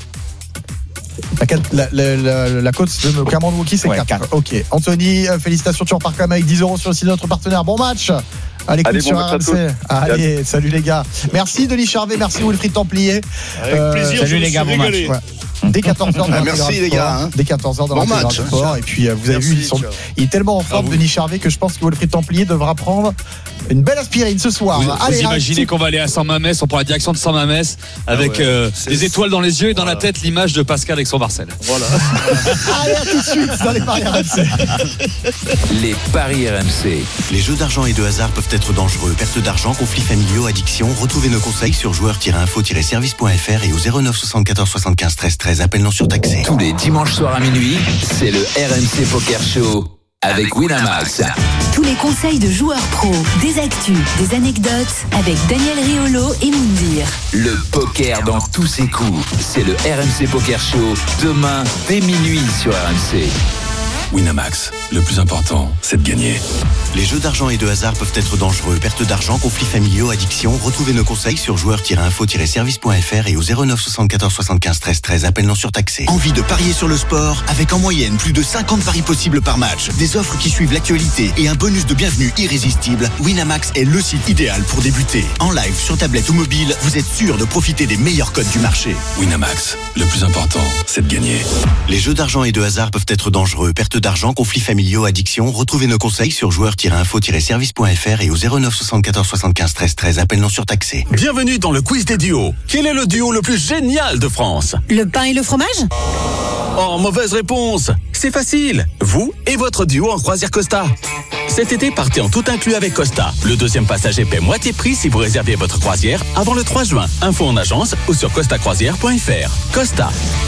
La cote de Cameron Woki, c'est 4. Ok. Anthony, félicitations, tu repars quand même avec 10 € sur le site de notre partenaire. Bon match. Allez, sur RMC. Allez, salut les gars. Merci Denis Charvet, merci Wilfried Templier. Avec plaisir, salut les gars, bon match. Dès 14h dans merci les gars. Dès 14h dans l'intégral sport. Et puis vous avez vu, il est tellement en forme, Denis Charvet, que je pense que Wilfried Templier devra prendre une belle aspirine ce soir. Vous imaginez qu'on va aller à Saint-Mamès, on prend la direction de Saint-Mamès avec des étoiles dans les yeux et dans la tête l'image de Pascal avec son Marcel. Voilà. Allez, à tout de suite dans les paris RMC. Les paris RMC. Les jeux d'argent et de hasard peuvent être dangereux. Perte d'argent, conflits familiaux, addiction. Retrouvez nos conseils sur joueurs-info-service.fr et au 09 74 75 13 13. Appel non surtaxé. Tous les dimanches soirs à minuit, c'est le RMC Poker Show avec Winamax. Tous les conseils de joueurs pros, des actus, des anecdotes avec Daniel Riolo et Moundir. Le poker dans tous ses coups, c'est le RMC Poker Show demain dès minuit sur RMC. Winamax, le plus important, c'est de gagner. Les jeux d'argent et de hasard peuvent être dangereux. Perte d'argent, conflits familiaux, addiction. Retrouvez nos conseils sur joueurs-info-service.fr et au 09 74 75 13 13. Appel non surtaxé. Envie de parier sur le sport? Avec en moyenne plus de 50 paris possibles par match, des offres qui suivent l'actualité et un bonus de bienvenue irrésistible, Winamax est le site idéal pour débuter. En live, sur tablette ou mobile, vous êtes sûr de profiter des meilleurs codes du marché. Winamax, le plus important, c'est de gagner. Les jeux d'argent et de hasard peuvent être dangereux. Perte d'argent, conflits familiaux. familiaux, addiction. Retrouvez nos conseils sur joueurs-info-service.fr et au 09 74 75 13 13. Appel non surtaxé. Bienvenue dans le quiz des duos. Quel est le duo le plus génial de France? Le pain et le fromage? Oh, mauvaise réponse. C'est facile. Vous et votre duo en croisière Costa. Cet été, partez en tout inclus avec Costa. Le deuxième passager paie moitié prix si vous réservez votre croisière avant le 3 juin. Info en agence ou sur costacroisière.fr. Costa.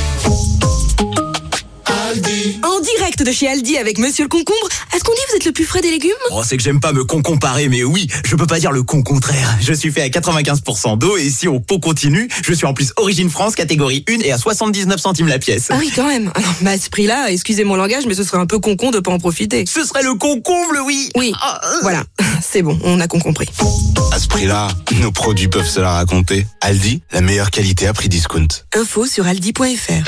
En direct de chez Aldi avec Monsieur le Concombre. Est-ce qu'on dit vous êtes le plus frais des légumes? Oh, c'est que j'aime pas me comparer, mais oui, je peux pas dire le contraire. Je suis fait à 95% d'eau et si on pot continue, je suis en plus Origine France, catégorie 1 et à 79 centimes la pièce. Ah oui, quand même. Alors, mais à ce prix-là, excusez mon langage, mais ce serait un peu con de pas en profiter. Ce serait le concombre, oui. Oui, voilà. C'est bon, on a compris. À ce prix-là, nos produits peuvent se la raconter. Aldi, la meilleure qualité à prix discount. Info sur aldi.fr.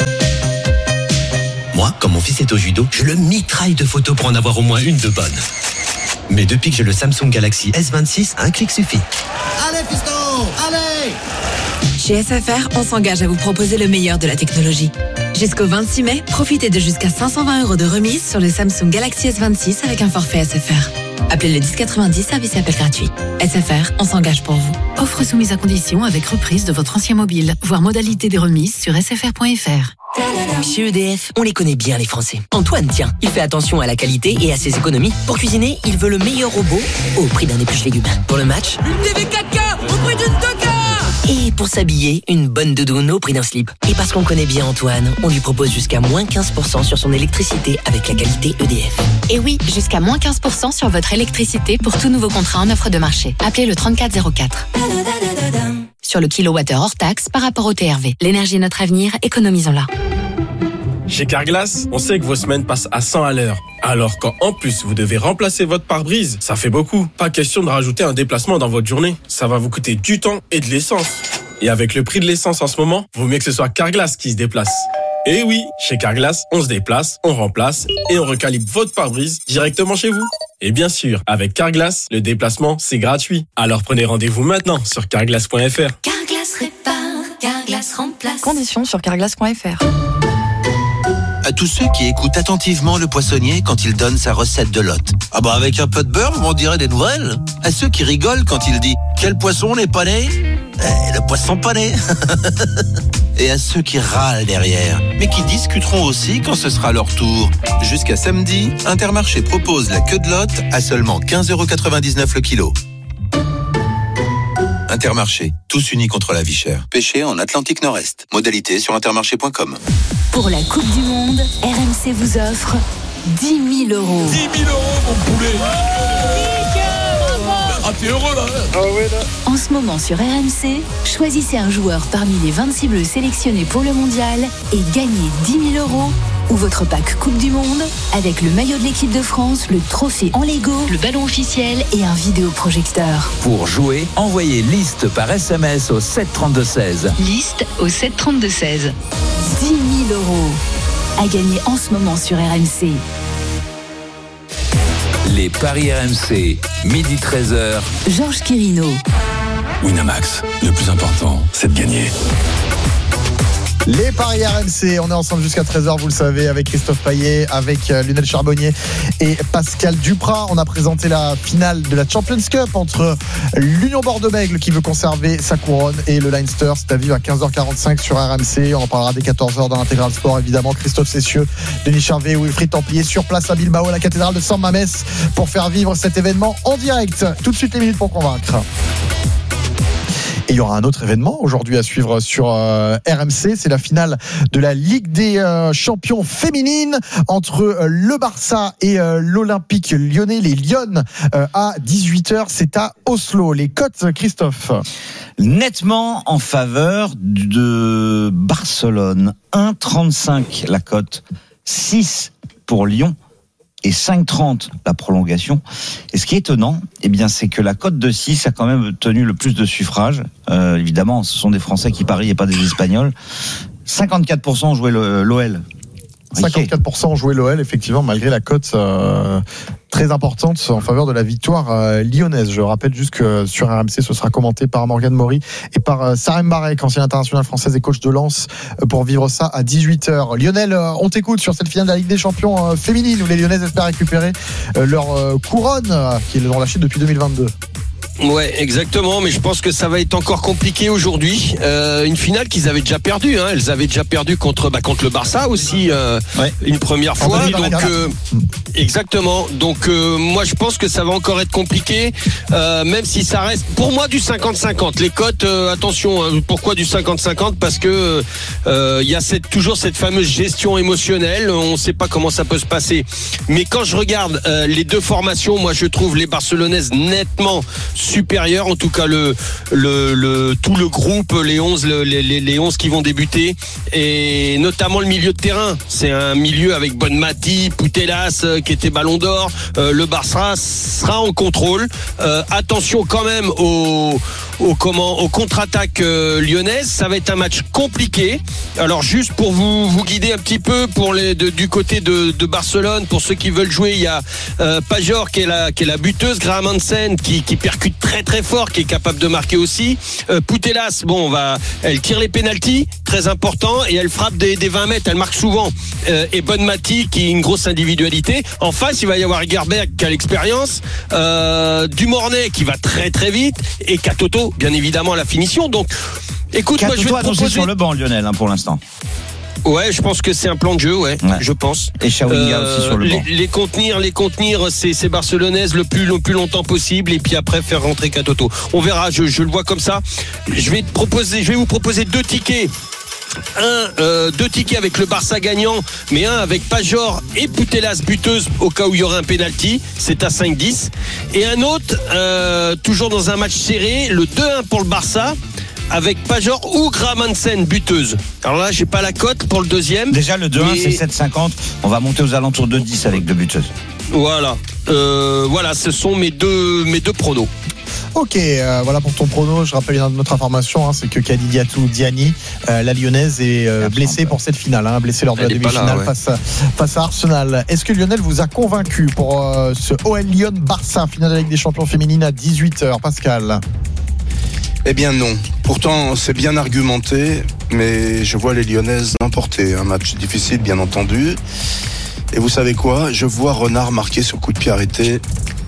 Moi, quand mon fils est au judo, je le mitraille de photos pour en avoir au moins une de bonne. Mais depuis que j'ai le Samsung Galaxy S26, un clic suffit. Allez, fiston, allez! Chez SFR, on s'engage à vous proposer le meilleur de la technologie. Jusqu'au 26 mai, profitez de jusqu'à 520 € de remise sur le Samsung Galaxy S26 avec un forfait SFR. Appelez le 1090, service appel gratuit. SFR, on s'engage pour vous. Offre soumise à condition avec reprise de votre ancien mobile. Voir modalité des remises sur sfr.fr. Chez EDF, on les connaît bien les Français. Antoine, tiens, il fait attention à la qualité et à ses économies. Pour cuisiner, il veut le meilleur robot au prix d'un épluche légumes. Pour le match, une TV 4K au prix d'une 2K. Et pour s'habiller, une bonne doudoune au prix d'un slip. Et parce qu'on connaît bien Antoine, on lui propose jusqu'à moins 15% sur son électricité avec la qualité EDF. Et oui, jusqu'à moins 15% sur votre électricité pour tout nouveau contrat en offre de marché. Appelez le 3404. Sur le kilowattheure hors taxe par rapport au TRV. L'énergie est notre avenir, économisons-la. Chez Carglass, on sait que vos semaines passent à 100 à l'heure. Alors quand en plus vous devez remplacer votre pare-brise, ça fait beaucoup. Pas question de rajouter un déplacement dans votre journée. Ça va vous coûter du temps et de l'essence. Et avec le prix de l'essence en ce moment, vaut mieux que ce soit Carglass qui se déplace. Et oui, chez Carglass, on se déplace, on remplace et on recalibre votre pare-brise directement chez vous. Et bien sûr, avec Carglass, le déplacement, c'est gratuit. Alors prenez rendez-vous maintenant sur carglass.fr. Carglass répare, Carglass remplace. Conditions sur carglass.fr. À tous ceux qui écoutent attentivement le poissonnier quand il donne sa recette de lotte. Ah bah avec un peu de beurre, on dirait des nouvelles. À ceux qui rigolent quand il dit « Quel poisson n'est pas né ?» Le poisson pané. Et à ceux qui râlent derrière, mais qui discuteront aussi quand ce sera leur tour. Jusqu'à samedi, Intermarché propose la queue de lotte à seulement 15,99 € le kilo. Intermarché, tous unis contre la vie chère. Pêché en Atlantique Nord-Est. Modalité sur intermarché.com. Pour la Coupe du Monde, RMC vous offre 10 000 €. 10 000 €, mon poulet. Ah, t'es heureux là. Ah ouais là. En ce moment sur RMC, choisissez un joueur parmi les 26 bleus sélectionnés pour le mondial et gagnez 10 000 € ou votre pack Coupe du Monde avec le maillot de l'équipe de France, le trophée en Lego, le ballon officiel et un vidéoprojecteur. Pour jouer, envoyez liste par SMS au 732-16. Liste au 732-16. 10 000 € à gagner en ce moment sur RMC. Les paris RMC, midi 13h. Georges Quirino. Winamax, le plus important, c'est de gagner. Les paris RMC, on est ensemble jusqu'à 13h, vous le savez, avec Christophe Payet, avec Lionel Charbonnier et Pascal Duprat. On a présenté la finale de la Champions Cup entre l'Union Bordeaux-Bègles qui veut conserver sa couronne et le Leinster. C'est à vivre à 15h45 sur RMC. On en parlera dès 14h dans l'intégral sport, évidemment. Christophe Cessieux, Denis Charvet, Wilfried Templier sur place à Bilbao, à la cathédrale de San Mamés, pour faire vivre cet événement en direct. Tout de suite, les minutes pour convaincre. Et il y aura un autre événement aujourd'hui à suivre sur RMC, c'est la finale de la Ligue des champions féminines entre le Barça et l'Olympique lyonnais, les Lyonnes, à 18h, c'est à Oslo. Les cotes, Christophe? Nettement en faveur de Barcelone, 1,35 la cote, 6 pour Lyon et 5,30 la prolongation. Et ce qui est étonnant, eh bien, c'est que la cote de 6 a quand même tenu le plus de suffrages. Évidemment, ce sont des Français qui parient et pas des Espagnols. 54% ont joué l'OL. 54% ont joué l'OL, effectivement, malgré la cote très importante en faveur de la victoire lyonnaise. Je rappelle juste que sur RMC, ce sera commenté par Morgane Maury et par Sarem Barek, ancienne internationale française et coach de Lens, pour vivre ça à 18h. Lionel, on t'écoute sur cette finale de la Ligue des Champions féminine où les Lyonnaises espèrent récupérer leur couronne qu'ils ont lâchée depuis 2022. Ouais, exactement, mais je pense que ça va être encore compliqué aujourd'hui. Une finale qu'ils avaient déjà perdue, hein. Elles avaient déjà perdu contre le Barça aussi une première fois. Donc exactement. Donc moi je pense que ça va encore être compliqué, même si ça reste pour moi du 50-50. Les cotes, attention, hein, pourquoi du 50-50 ? Parce que il y a toujours cette fameuse gestion émotionnelle. On ne sait pas comment ça peut se passer. Mais quand je regarde les deux formations, moi je trouve les Barcelonaises nettement supérieur, en tout cas tout le groupe, les 11 qui vont débuter, et notamment le milieu de terrain. C'est un milieu avec Bonmati, Putellas qui était Ballon d'Or. Le Barça sera en contrôle. Attention quand même aux contre-attaques lyonnaises. Ça va être un match compliqué. Alors juste pour vous guider un petit peu du côté de Barcelone, pour ceux qui veulent jouer, il y a Pajor qui est la buteuse, Graham Hansen qui percute très très fort, qui est capable de marquer aussi. Putellas, elle tire les pénaltys, très important, et elle frappe des 20 mètres, elle marque souvent. Et Bonmati qui est une grosse individualité. En face, il va y avoir Egerberg qui a l'expérience, Dumornay qui va très très vite, et Katoto bien évidemment à la finition. Donc écoute, moi je vais te proposer sur le banc, Lionel, pour l'instant. Ouais, je pense que c'est un plan de jeu, je pense. Et Chawinga aussi sur le banc. Les contenir, ces Barcelonaises le plus longtemps possible, et puis après faire rentrer Katoto. On verra, je le vois comme ça. Je vais vous proposer deux tickets. Deux tickets avec le Barça gagnant, mais un avec Pajor et Putellas buteuse au cas où il y aurait un penalty, c'est à 5-10. Et un autre, toujours dans un match serré, le 2-1 pour le Barça, avec Pajor ou Graham Hansen buteuse. Alors là, j'ai pas la cote pour le deuxième. Déjà le 2-1 c'est 7,50. On va monter aux alentours de 10 avec deux buteuses. Voilà. Ce sont mes deux pronos. Ok, voilà pour ton prono. Je rappelle une autre information, c'est que Kadidiatou Diani, la lyonnaise, est blessée pour cette finale, blessée lors de la demi-finale face à Arsenal. Est-ce que Lionel vous a convaincu pour ce OL Lyon-Barça, finale de la Ligue des Champions féminine à 18h, Pascal? Eh bien non. Pourtant, c'est bien argumenté, mais je vois les Lyonnaises l'emporter. Un match difficile, bien entendu. Et vous savez quoi ? Je vois Renard marquer sur coup de pied arrêté.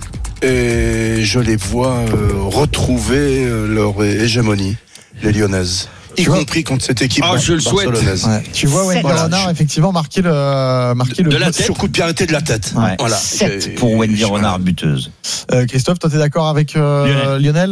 Et je les vois retrouver leur hégémonie, les Lyonnaises. Y compris contre cette équipe barcelonaise. Ouais. Tu vois Wendy Renard effectivement marquer le de la tête, sur coup de pied arrêté de la tête. Ouais. Voilà. 7 pour Wendy Renard buteuse. Christophe, toi t'es d'accord avec Lionel ?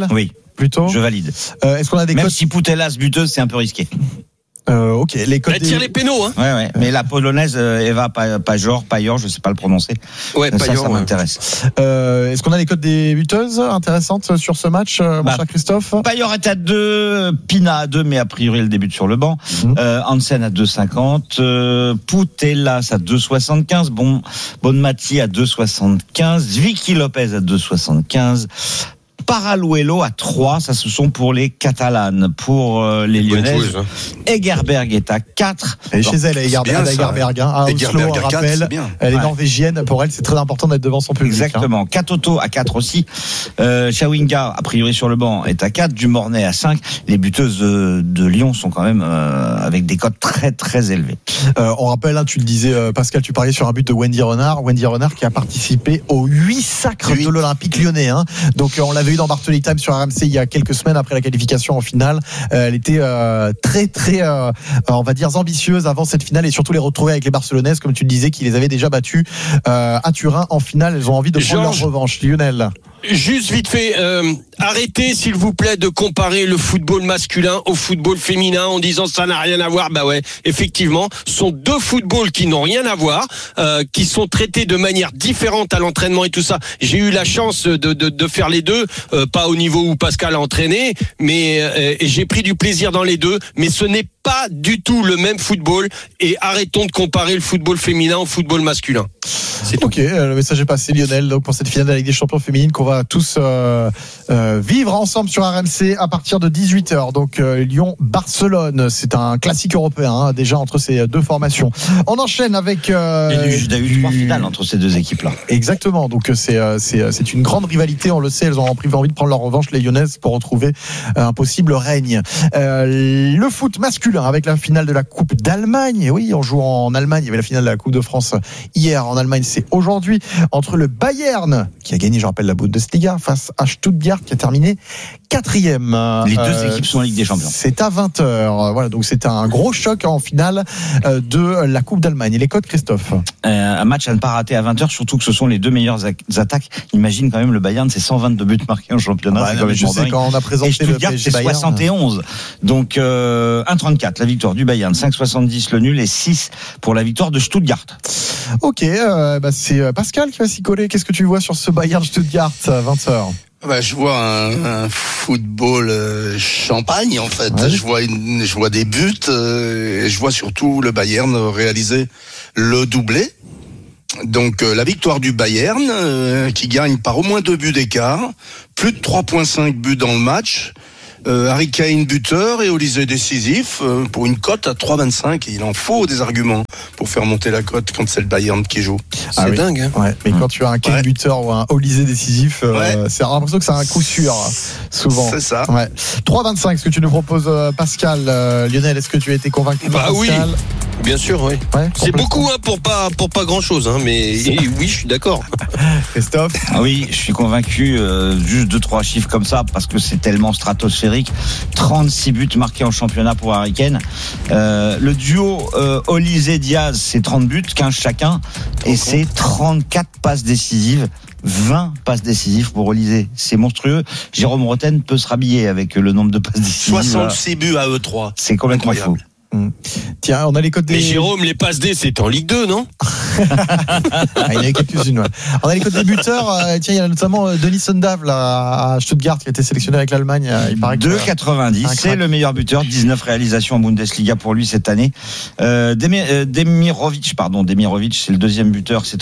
Oui. Plutôt. Je valide. Est-ce qu'on a des même codes... si Putellas buteuse, c'est un peu risqué. Ok, les codes. Elle tire les pénaux, hein. Ouais. Mais la polonaise Eva Pajor, je sais pas le prononcer. Ouais, Pajor, ça m'intéresse. Est-ce qu'on a les codes des buteuses intéressantes sur ce match, mon cher Christophe? Pajor est à 2, Pina à 2, mais a priori elle débute sur le banc. Hansen à 2,50, Putellas à 2,75, Bonmati à 2,75, Vicky Lopez à 2,75. Paraluelo à 3, ça ce sont pour les Catalanes. Pour les Lyonnaises, Egerberg est à 4. Elle est chez elle, Egerberg. Oslo, on rappelle, elle est norvégienne. Pour elle, c'est très important d'être devant son public. Exactement. Katoto à 4 aussi. Chawinga, a priori sur le banc, est à 4. Dumornay à 5. Les buteuses de Lyon sont quand même avec des cotes très très élevées. On rappelle, tu le disais, Pascal, tu pariais sur un but de Wendy Renard. Wendy Renard qui a participé aux 8 sacres de l'Olympique lyonnais. Donc on l'avait eu dans Bartoli Time sur RMC il y a quelques semaines après la qualification en finale. Elle était très très on va dire ambitieuse avant cette finale, et surtout les retrouver avec les Barcelonaises, comme tu le disais, qui les avaient déjà battues à Turin en finale. Elles ont envie de prendre leur revanche. Lionel, juste vite fait, arrêtez s'il vous plaît de comparer le football masculin au football féminin en disant ça n'a rien à voir. Bah ouais, effectivement, ce sont deux footballs qui n'ont rien à voir, qui sont traités de manière différente à l'entraînement et tout ça. J'ai eu la chance de faire les deux, pas au niveau où Pascal a entraîné, mais j'ai pris du plaisir dans les deux, mais ce n'est pas du tout le même football, et arrêtons de comparer le football féminin au football masculin. Ok, le message est passé, Lionel, donc pour cette finale de la Ligue des Champions féminine qu'on va tous vivre ensemble sur RMC à partir de 18h. Donc Lyon-Barcelone, c'est un classique européen déjà entre ces deux formations. On enchaîne avec... il y a eu 3 finales entre ces deux équipes-là. Exactement, donc c'est une grande rivalité, on le sait, elles ont envie de prendre leur revanche, les Lyonnaises, pour retrouver un possible règne. Le foot masculin avec la finale de la Coupe d'Allemagne. Oui, on joue en Allemagne, il y avait la finale de la Coupe de France hier en Allemagne, c'est aujourd'hui, entre le Bayern, qui a gagné, je rappelle, la Bundesliga, face à Stuttgart, qui a terminé 4e. Les deux équipes sont en Ligue des Champions. C'est à 20h. Voilà, donc c'est un gros choc en finale de la Coupe d'Allemagne. Et les codes, Christophe? Un match à ne pas rater à 20h, surtout que ce sont les deux meilleures attaques. Imagine quand même le Bayern, c'est 122 buts marqués en championnat. Je sais, quand on a présenté et Stuttgart, le PSG c'est 71. Donc 1,34 la victoire du Bayern, 5,70 le nul et 6 pour la victoire de Stuttgart. Ok, c'est Pascal qui va s'y coller. Qu'est-ce que tu vois sur ce Bayern Stuttgart à 20h? Je vois un football champagne en fait. Ouais. Je vois des buts et je vois surtout le Bayern réaliser le doublé. Donc la victoire du Bayern qui gagne par au moins 2 buts d'écart, plus de 3,5 buts dans le match. Harry Kane buteur et Olise décisif pour une cote à 3,25. Et il en faut des arguments pour faire monter la cote quand c'est le Bayern qui joue. C'est dingue. Hein. Ouais, mais quand tu as un Kane buteur ou un Olise décisif, c'est l'impression que c'est un coup sûr souvent. C'est ça. Ouais. 3,25, ce que tu nous proposes, Pascal. Lionel, est-ce que tu as été convaincu par Pascal? Oui. Bien sûr, oui. Ouais, c'est beaucoup pour pas grand chose, mais oui, je suis d'accord. Christophe? Oui, je suis convaincu. Juste 2-3 chiffres comme ça parce que c'est tellement stratosphérique. 36 buts marqués en championnat pour Harry Kane. Le duo Olise-Diaz, c'est 30 buts, 15 chacun, et c'est 34 passes décisives. 20 passes décisives pour Olise. C'est monstrueux. Jérôme Roten peut se rhabiller avec le nombre de passes décisives. 66 buts à eux 3. C'est complètement fou. Tiens, on a les codes des... Mais Jérôme, les passes D, c'est en Ligue 2, non? Il y en avait quelques-unes, ouais. On a les codes des buteurs. Tiens, il y a notamment Denis Sundav là, à Stuttgart qui a été sélectionné avec l'Allemagne. Il paraît 2,90. C'est le meilleur buteur. 19 réalisations en Bundesliga pour lui cette année. Demirovic, c'est le deuxième buteur, c'est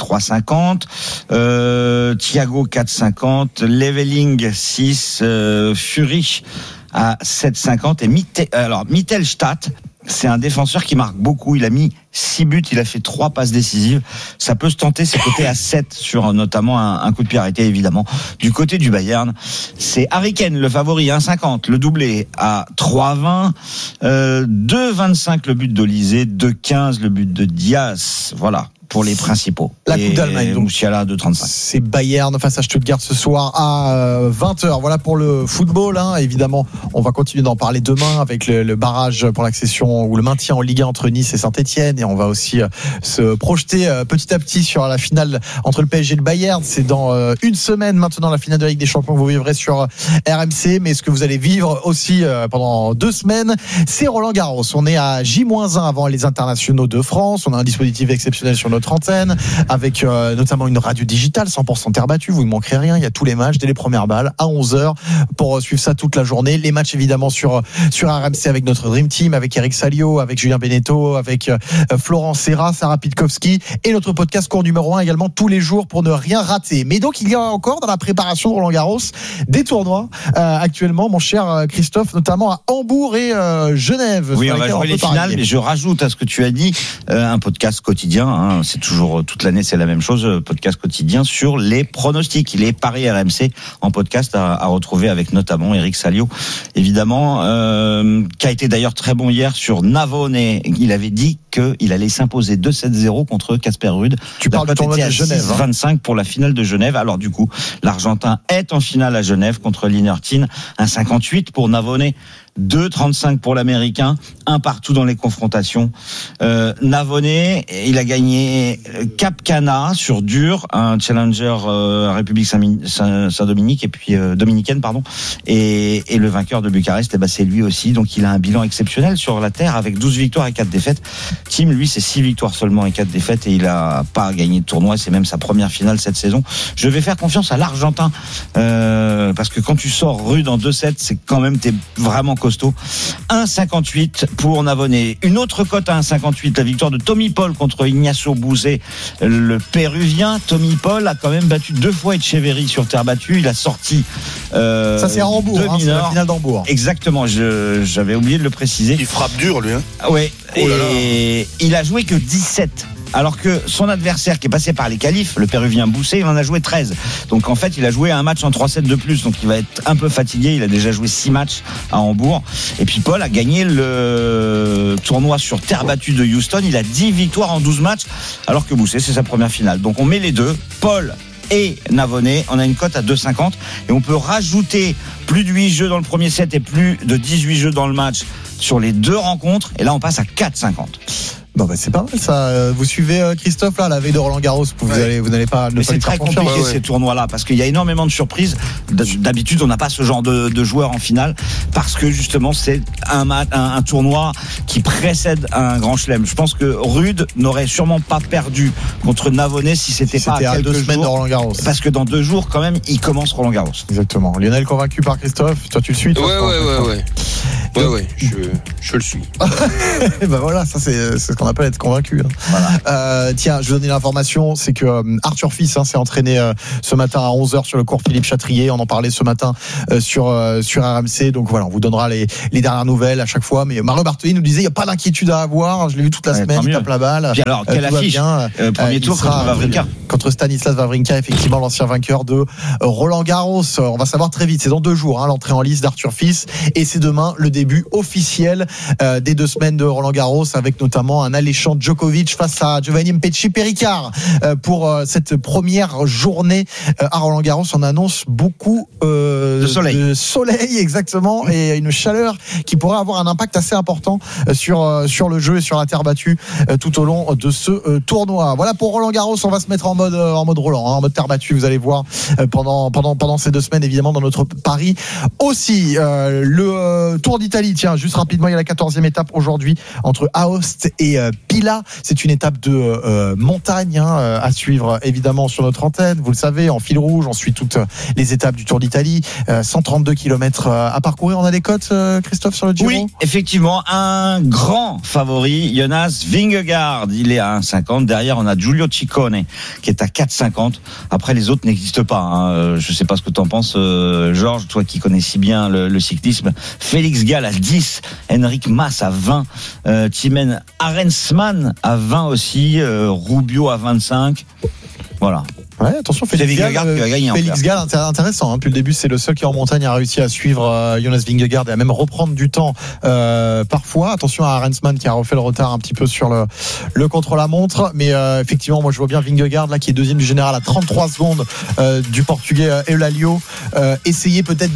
3,50. Thiago, 4,50. Leveling, 6. Fury à 7,50. Et Mittelstadt, c'est un défenseur qui marque beaucoup. Il a mis 6 buts, il a fait 3 passes décisives. Ça peut se tenter, c'est coté à 7 sur notamment un coup de pied arrêté, évidemment. Du côté du Bayern, c'est Harry Kane, le favori, 1,50. Le doublé à 3,20. 2,25 le but d'Olise, 2,15 le but de Diaz. Voilà. Pour les principaux. La Coupe d'Allemagne, donc. Moussiala, 2,35. C'est Bayern face à Stuttgart ce soir à 20h. Voilà pour le football, Évidemment, on va continuer d'en parler demain avec le barrage pour l'accession ou le maintien en Ligue 1 entre Nice et Saint-Etienne. Et on va aussi se projeter petit à petit sur la finale entre le PSG et le Bayern. C'est dans une semaine maintenant la finale de la Ligue des Champions que vous vivrez sur RMC. Mais ce que vous allez vivre aussi pendant 2 semaines, c'est Roland Garros. On est à J-1 avant les internationaux de France. On a un dispositif exceptionnel sur notre antenne avec notamment une radio digitale 100% terre battue, vous ne manquerez rien, il y a tous les matchs dès les premières balles à 11h pour suivre ça toute la journée, les matchs évidemment sur RMC avec notre Dream Team, avec Eric Salio, avec Julien Beneteau, avec Florent Serra, Sarah Pitkowski et notre podcast cours numéro 1 également tous les jours pour ne rien rater. Mais donc il y a encore dans la préparation de Roland Garros des tournois actuellement, mon cher Christophe, notamment à Hambourg et Genève. Oui, on va jouer les finales, mais je rajoute à ce que tu as dit un podcast quotidien, c'est toujours toute l'année, c'est la même chose, podcast quotidien sur les pronostics, les paris RMC en podcast à retrouver avec notamment Eric Salio, évidemment, qui a été d'ailleurs très bon hier sur Navone. Il avait dit qu'il allait s'imposer 2-7-0 contre Casper Ruud. Tu parles de tournoi de Genève. 25 pour la finale de Genève. Alors du coup, l'Argentin est en finale à Genève contre Linertin. 1,58 pour Navone. 2,35 pour l'Américain, un partout dans les confrontations. Navone, il a gagné Cap Cana sur dur, un challenger République Saint-Dominique et puis dominicaine pardon, et le vainqueur de Bucarest, c'est lui aussi. Donc il a un bilan exceptionnel sur la terre avec 12 victoires et 4 défaites. Tim, lui, c'est 6 victoires seulement et 4 défaites et il a pas gagné de tournoi. C'est même sa première finale cette saison. Je vais faire confiance à l'Argentin parce que quand tu sors Ruud en 2-7, c'est quand même t'es vraiment costaud. 1,58 pour Navone. Une autre cote à 1,58, la victoire de Tommy Paul contre Ignacio Bouzet, le Péruvien. Tommy Paul a quand même battu 2 fois Etcheverry sur terre battue. Il a sorti ça c'est à Hambourg, c'est la finale d'Hambourg. Exactement, j'avais oublié de le préciser. Il frappe dur lui. Ouais. Et il a joué que 17. Alors que son adversaire qui est passé par les qualifs, le Péruvien Bouzet, il en a joué 13. Donc en fait, il a joué un match en 3-7 de plus. Donc il va être un peu fatigué. Il a déjà joué 6 matchs à Hambourg. Et puis Paul a gagné le tournoi sur terre battue de Houston. Il a 10 victoires en 12 matchs. Alors que Bouzet, c'est sa première finale. Donc on met les deux. Paul et Navone, on a une cote à 2,50 et on peut rajouter plus de 8 jeux dans le premier set et plus de 18 jeux dans le match sur les 2 rencontres et là on passe à 4,50. Bon bah c'est pas mal ça. Vous suivez Christophe là, la veille de Roland Garros, vous n'allez pas. Mais c'est très compliqué ces tournois-là parce qu'il y a énormément de surprises. D'habitude, on n'a pas ce genre de joueurs en finale parce que justement c'est un tournoi qui précède un grand chelem. Je pense que Rude n'aurait sûrement pas perdu contre Navone si c'était pas à 2 semaines de Roland Garros. Parce que dans 2 jours quand même, il commence Roland Garros. Exactement. Lionel convaincu par Christophe. Toi tu le suis toi, Ouais, je le suis. Ben voilà, ça c'est ce qu'on appelle être convaincu. Voilà. Tiens, je vous donne l'information, c'est que Arthur Fils s'est entraîné ce matin à 11h sur le cours Philippe Chatrier. On en parlait ce matin sur RMC. Donc voilà, on vous donnera les dernières nouvelles à chaque fois. Mais Mario Bartoli nous disait il n'y a pas d'inquiétude à avoir. Je l'ai vu toute la semaine, il tape la balle. Puis alors, quelle affiche premier tour contre Stanislas Wawrinka, effectivement l'ancien vainqueur de Roland Garros. On va savoir très vite, c'est dans 2 jours l'entrée en lice d'Arthur Fils et c'est demain le début officiel des 2 semaines de Roland Garros avec notamment un alléchant Djokovic face à Giovanni Mpetshi-Perricard pour cette première journée à Roland Garros. On annonce beaucoup de soleil exactement et une chaleur qui pourrait avoir un impact assez important sur le jeu et sur la terre battue tout au long de ce tournoi. Voilà pour Roland Garros, on va se mettre en mode Roland, en mode terre battue, vous allez voir pendant ces 2 semaines évidemment dans notre pari aussi. Le Tour d'Italie, tiens, juste rapidement, il y a la 14e étape aujourd'hui entre Aoste et Pila. C'est une étape de montagne à suivre évidemment sur notre antenne, vous le savez, en fil rouge. On suit toutes les étapes du Tour d'Italie, 132 km à parcourir. On a des cotes, Christophe, sur le Giro? Oui, effectivement, un grand favori, Jonas Vingegaard, il est à 1,50. Derrière, on a Giulio Ciccone qui est à 4,50. Après, les autres n'existent pas. Je sais pas ce que tu en penses, Georges, toi qui connais si bien le cyclisme. Félix Gall à 10, Henrik Mas à 20, Timen Arensman à 20 aussi, Rubio à 25. Voilà. Ouais, attention, Félix Gall, intéressant. Depuis le début, c'est le seul qui en montagne a réussi à suivre Jonas Vingegaard et à même reprendre du temps parfois. Attention à Arensman qui a refait le retard un petit peu sur le contre-la-montre. Mais effectivement, moi je vois bien Vingegaard là qui est deuxième du général à 33 secondes du Portugais Eulalio. Essayer peut-être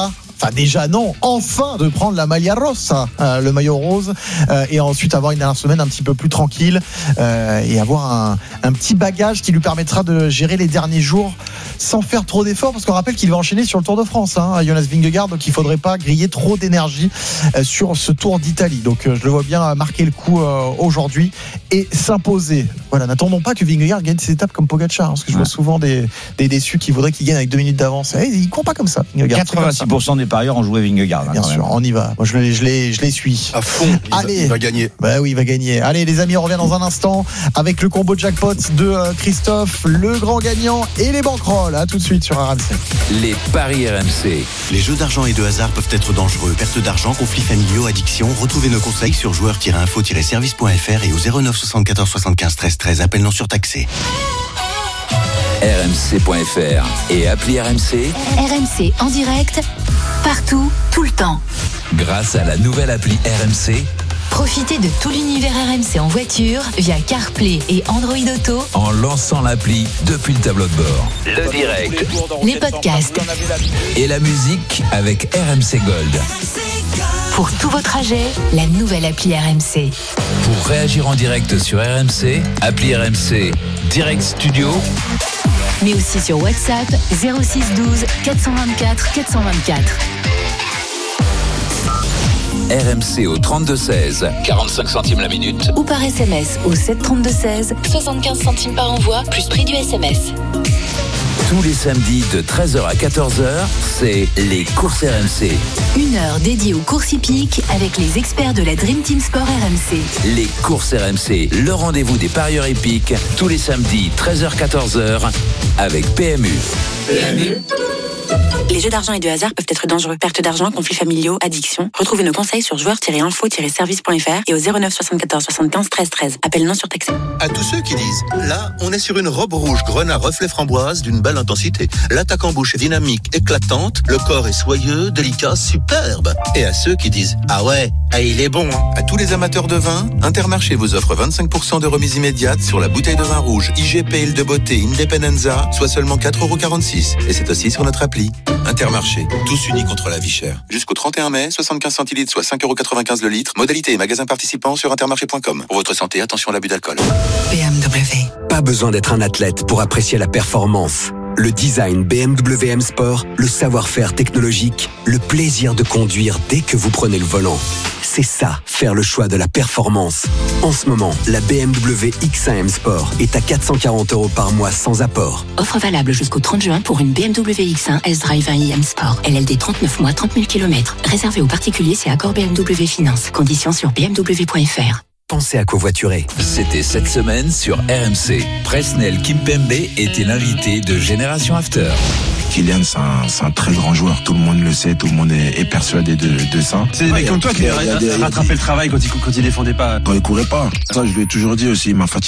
enfin de prendre la maglia rossa, le maillot rose, et ensuite avoir une dernière semaine un petit peu plus tranquille et avoir un petit bagage qui lui permettra de gérer les derniers jours sans faire trop d'efforts, parce qu'on rappelle qu'il va enchaîner sur le Tour de France, Jonas Vingegaard, donc il ne faudrait pas griller trop d'énergie sur ce Tour d'Italie. Donc je le vois bien marquer le coup aujourd'hui et s'imposer. Voilà, n'attendons pas que Vingegaard gagne ses étapes comme Pogacar, parce que je vois souvent des déçus qui voudraient qu'il gagne avec 2 minutes d'avance. Il ne court pas comme ça, Vingegaard. 86% des parieurs ont joué Vingegaard. Bien sûr, on y va. Moi, je les suis. À fond, il va gagner. Bah oui, il va gagner. Allez, les amis, on revient dans un instant avec le combo jackpot de Christophe, le grand gagnant et les banquerolles. À tout de suite sur RMC. Les paris RMC. Les jeux d'argent et de hasard peuvent être dangereux. Perte d'argent, conflits familiaux, addiction. Retrouvez nos conseils sur joueurs-info-service.fr et au 09 74 75 13 13. Appel non surtaxé. RMC.fr et appli RMC. RMC en direct, partout, tout le temps. Grâce à la nouvelle appli RMC, profitez de tout l'univers RMC en voiture via CarPlay et Android Auto en lançant l'appli depuis le tableau de bord. Le direct, les podcasts et la musique avec RMC Gold. Pour tous vos trajets, la nouvelle appli RMC. Pour réagir en direct sur RMC, appli RMC Direct Studio. Mais aussi sur WhatsApp 06 12 424 424. RMC au 32 16, 45 centimes la minute. Ou par SMS au 7 32 16, 75 centimes par envoi, plus prix du SMS. Tous les samedis de 13h à 14h, c'est les courses RMC. 1 heure dédiée aux courses hippiques avec les experts de la Dream Team Sport RMC. Les courses RMC, le rendez-vous des parieurs hippiques, tous les samedis 13h-14h avec PMU. Les jeux d'argent et de hasard peuvent être dangereux. Perte d'argent, conflits familiaux, addiction. Retrouvez nos conseils sur joueurs-info-service.fr et au 09 74 75 13 13. Appel non surtaxé. À tous ceux qui disent, là, on est sur une robe rouge grenat reflet framboise d'une belle intensité. L'attaque en bouche est dynamique, éclatante, le corps est soyeux, délicat, superbe. Et à ceux qui disent, ah ouais, il est bon. À tous les amateurs de vin, Intermarché vous offre 25% de remise immédiate sur la bouteille de vin rouge IGP Île de Beauté Independenza, soit seulement 4,46 €. Et c'est aussi sur notre appli. Intermarché, tous unis contre la vie chère. Jusqu'au 31 mai, 75 centilitres, soit 5,95 € le litre. Modalité et magasins participants sur intermarché.com. Pour votre santé, attention à l'abus d'alcool. BMW. Pas besoin d'être un athlète pour apprécier la performance. Le design BMW M Sport, le savoir-faire technologique, le plaisir de conduire dès que vous prenez le volant. C'est ça, faire le choix de la performance. En ce moment, la BMW X1 M Sport est à 440 € par mois sans apport. Offre valable jusqu'au 30 juin pour une BMW X1 S-Drive 1i M Sport. LLD 39 mois, 30 000 km. Réservé aux particuliers, c'est accord BMW Finance. Conditions sur bmw.fr. Pensez à covoiturer. C'était cette semaine sur RMC. Presnel Kimpembe était l'invité de Génération After. Kylian, c'est un très grand joueur. Tout le monde le sait, tout le monde est persuadé de ça. C'est des mecs comme toi qui rattrapaient le travail quand il défendait pas. Quand il courait pas. Ça, je lui ai toujours dit aussi, il m'a fatigué.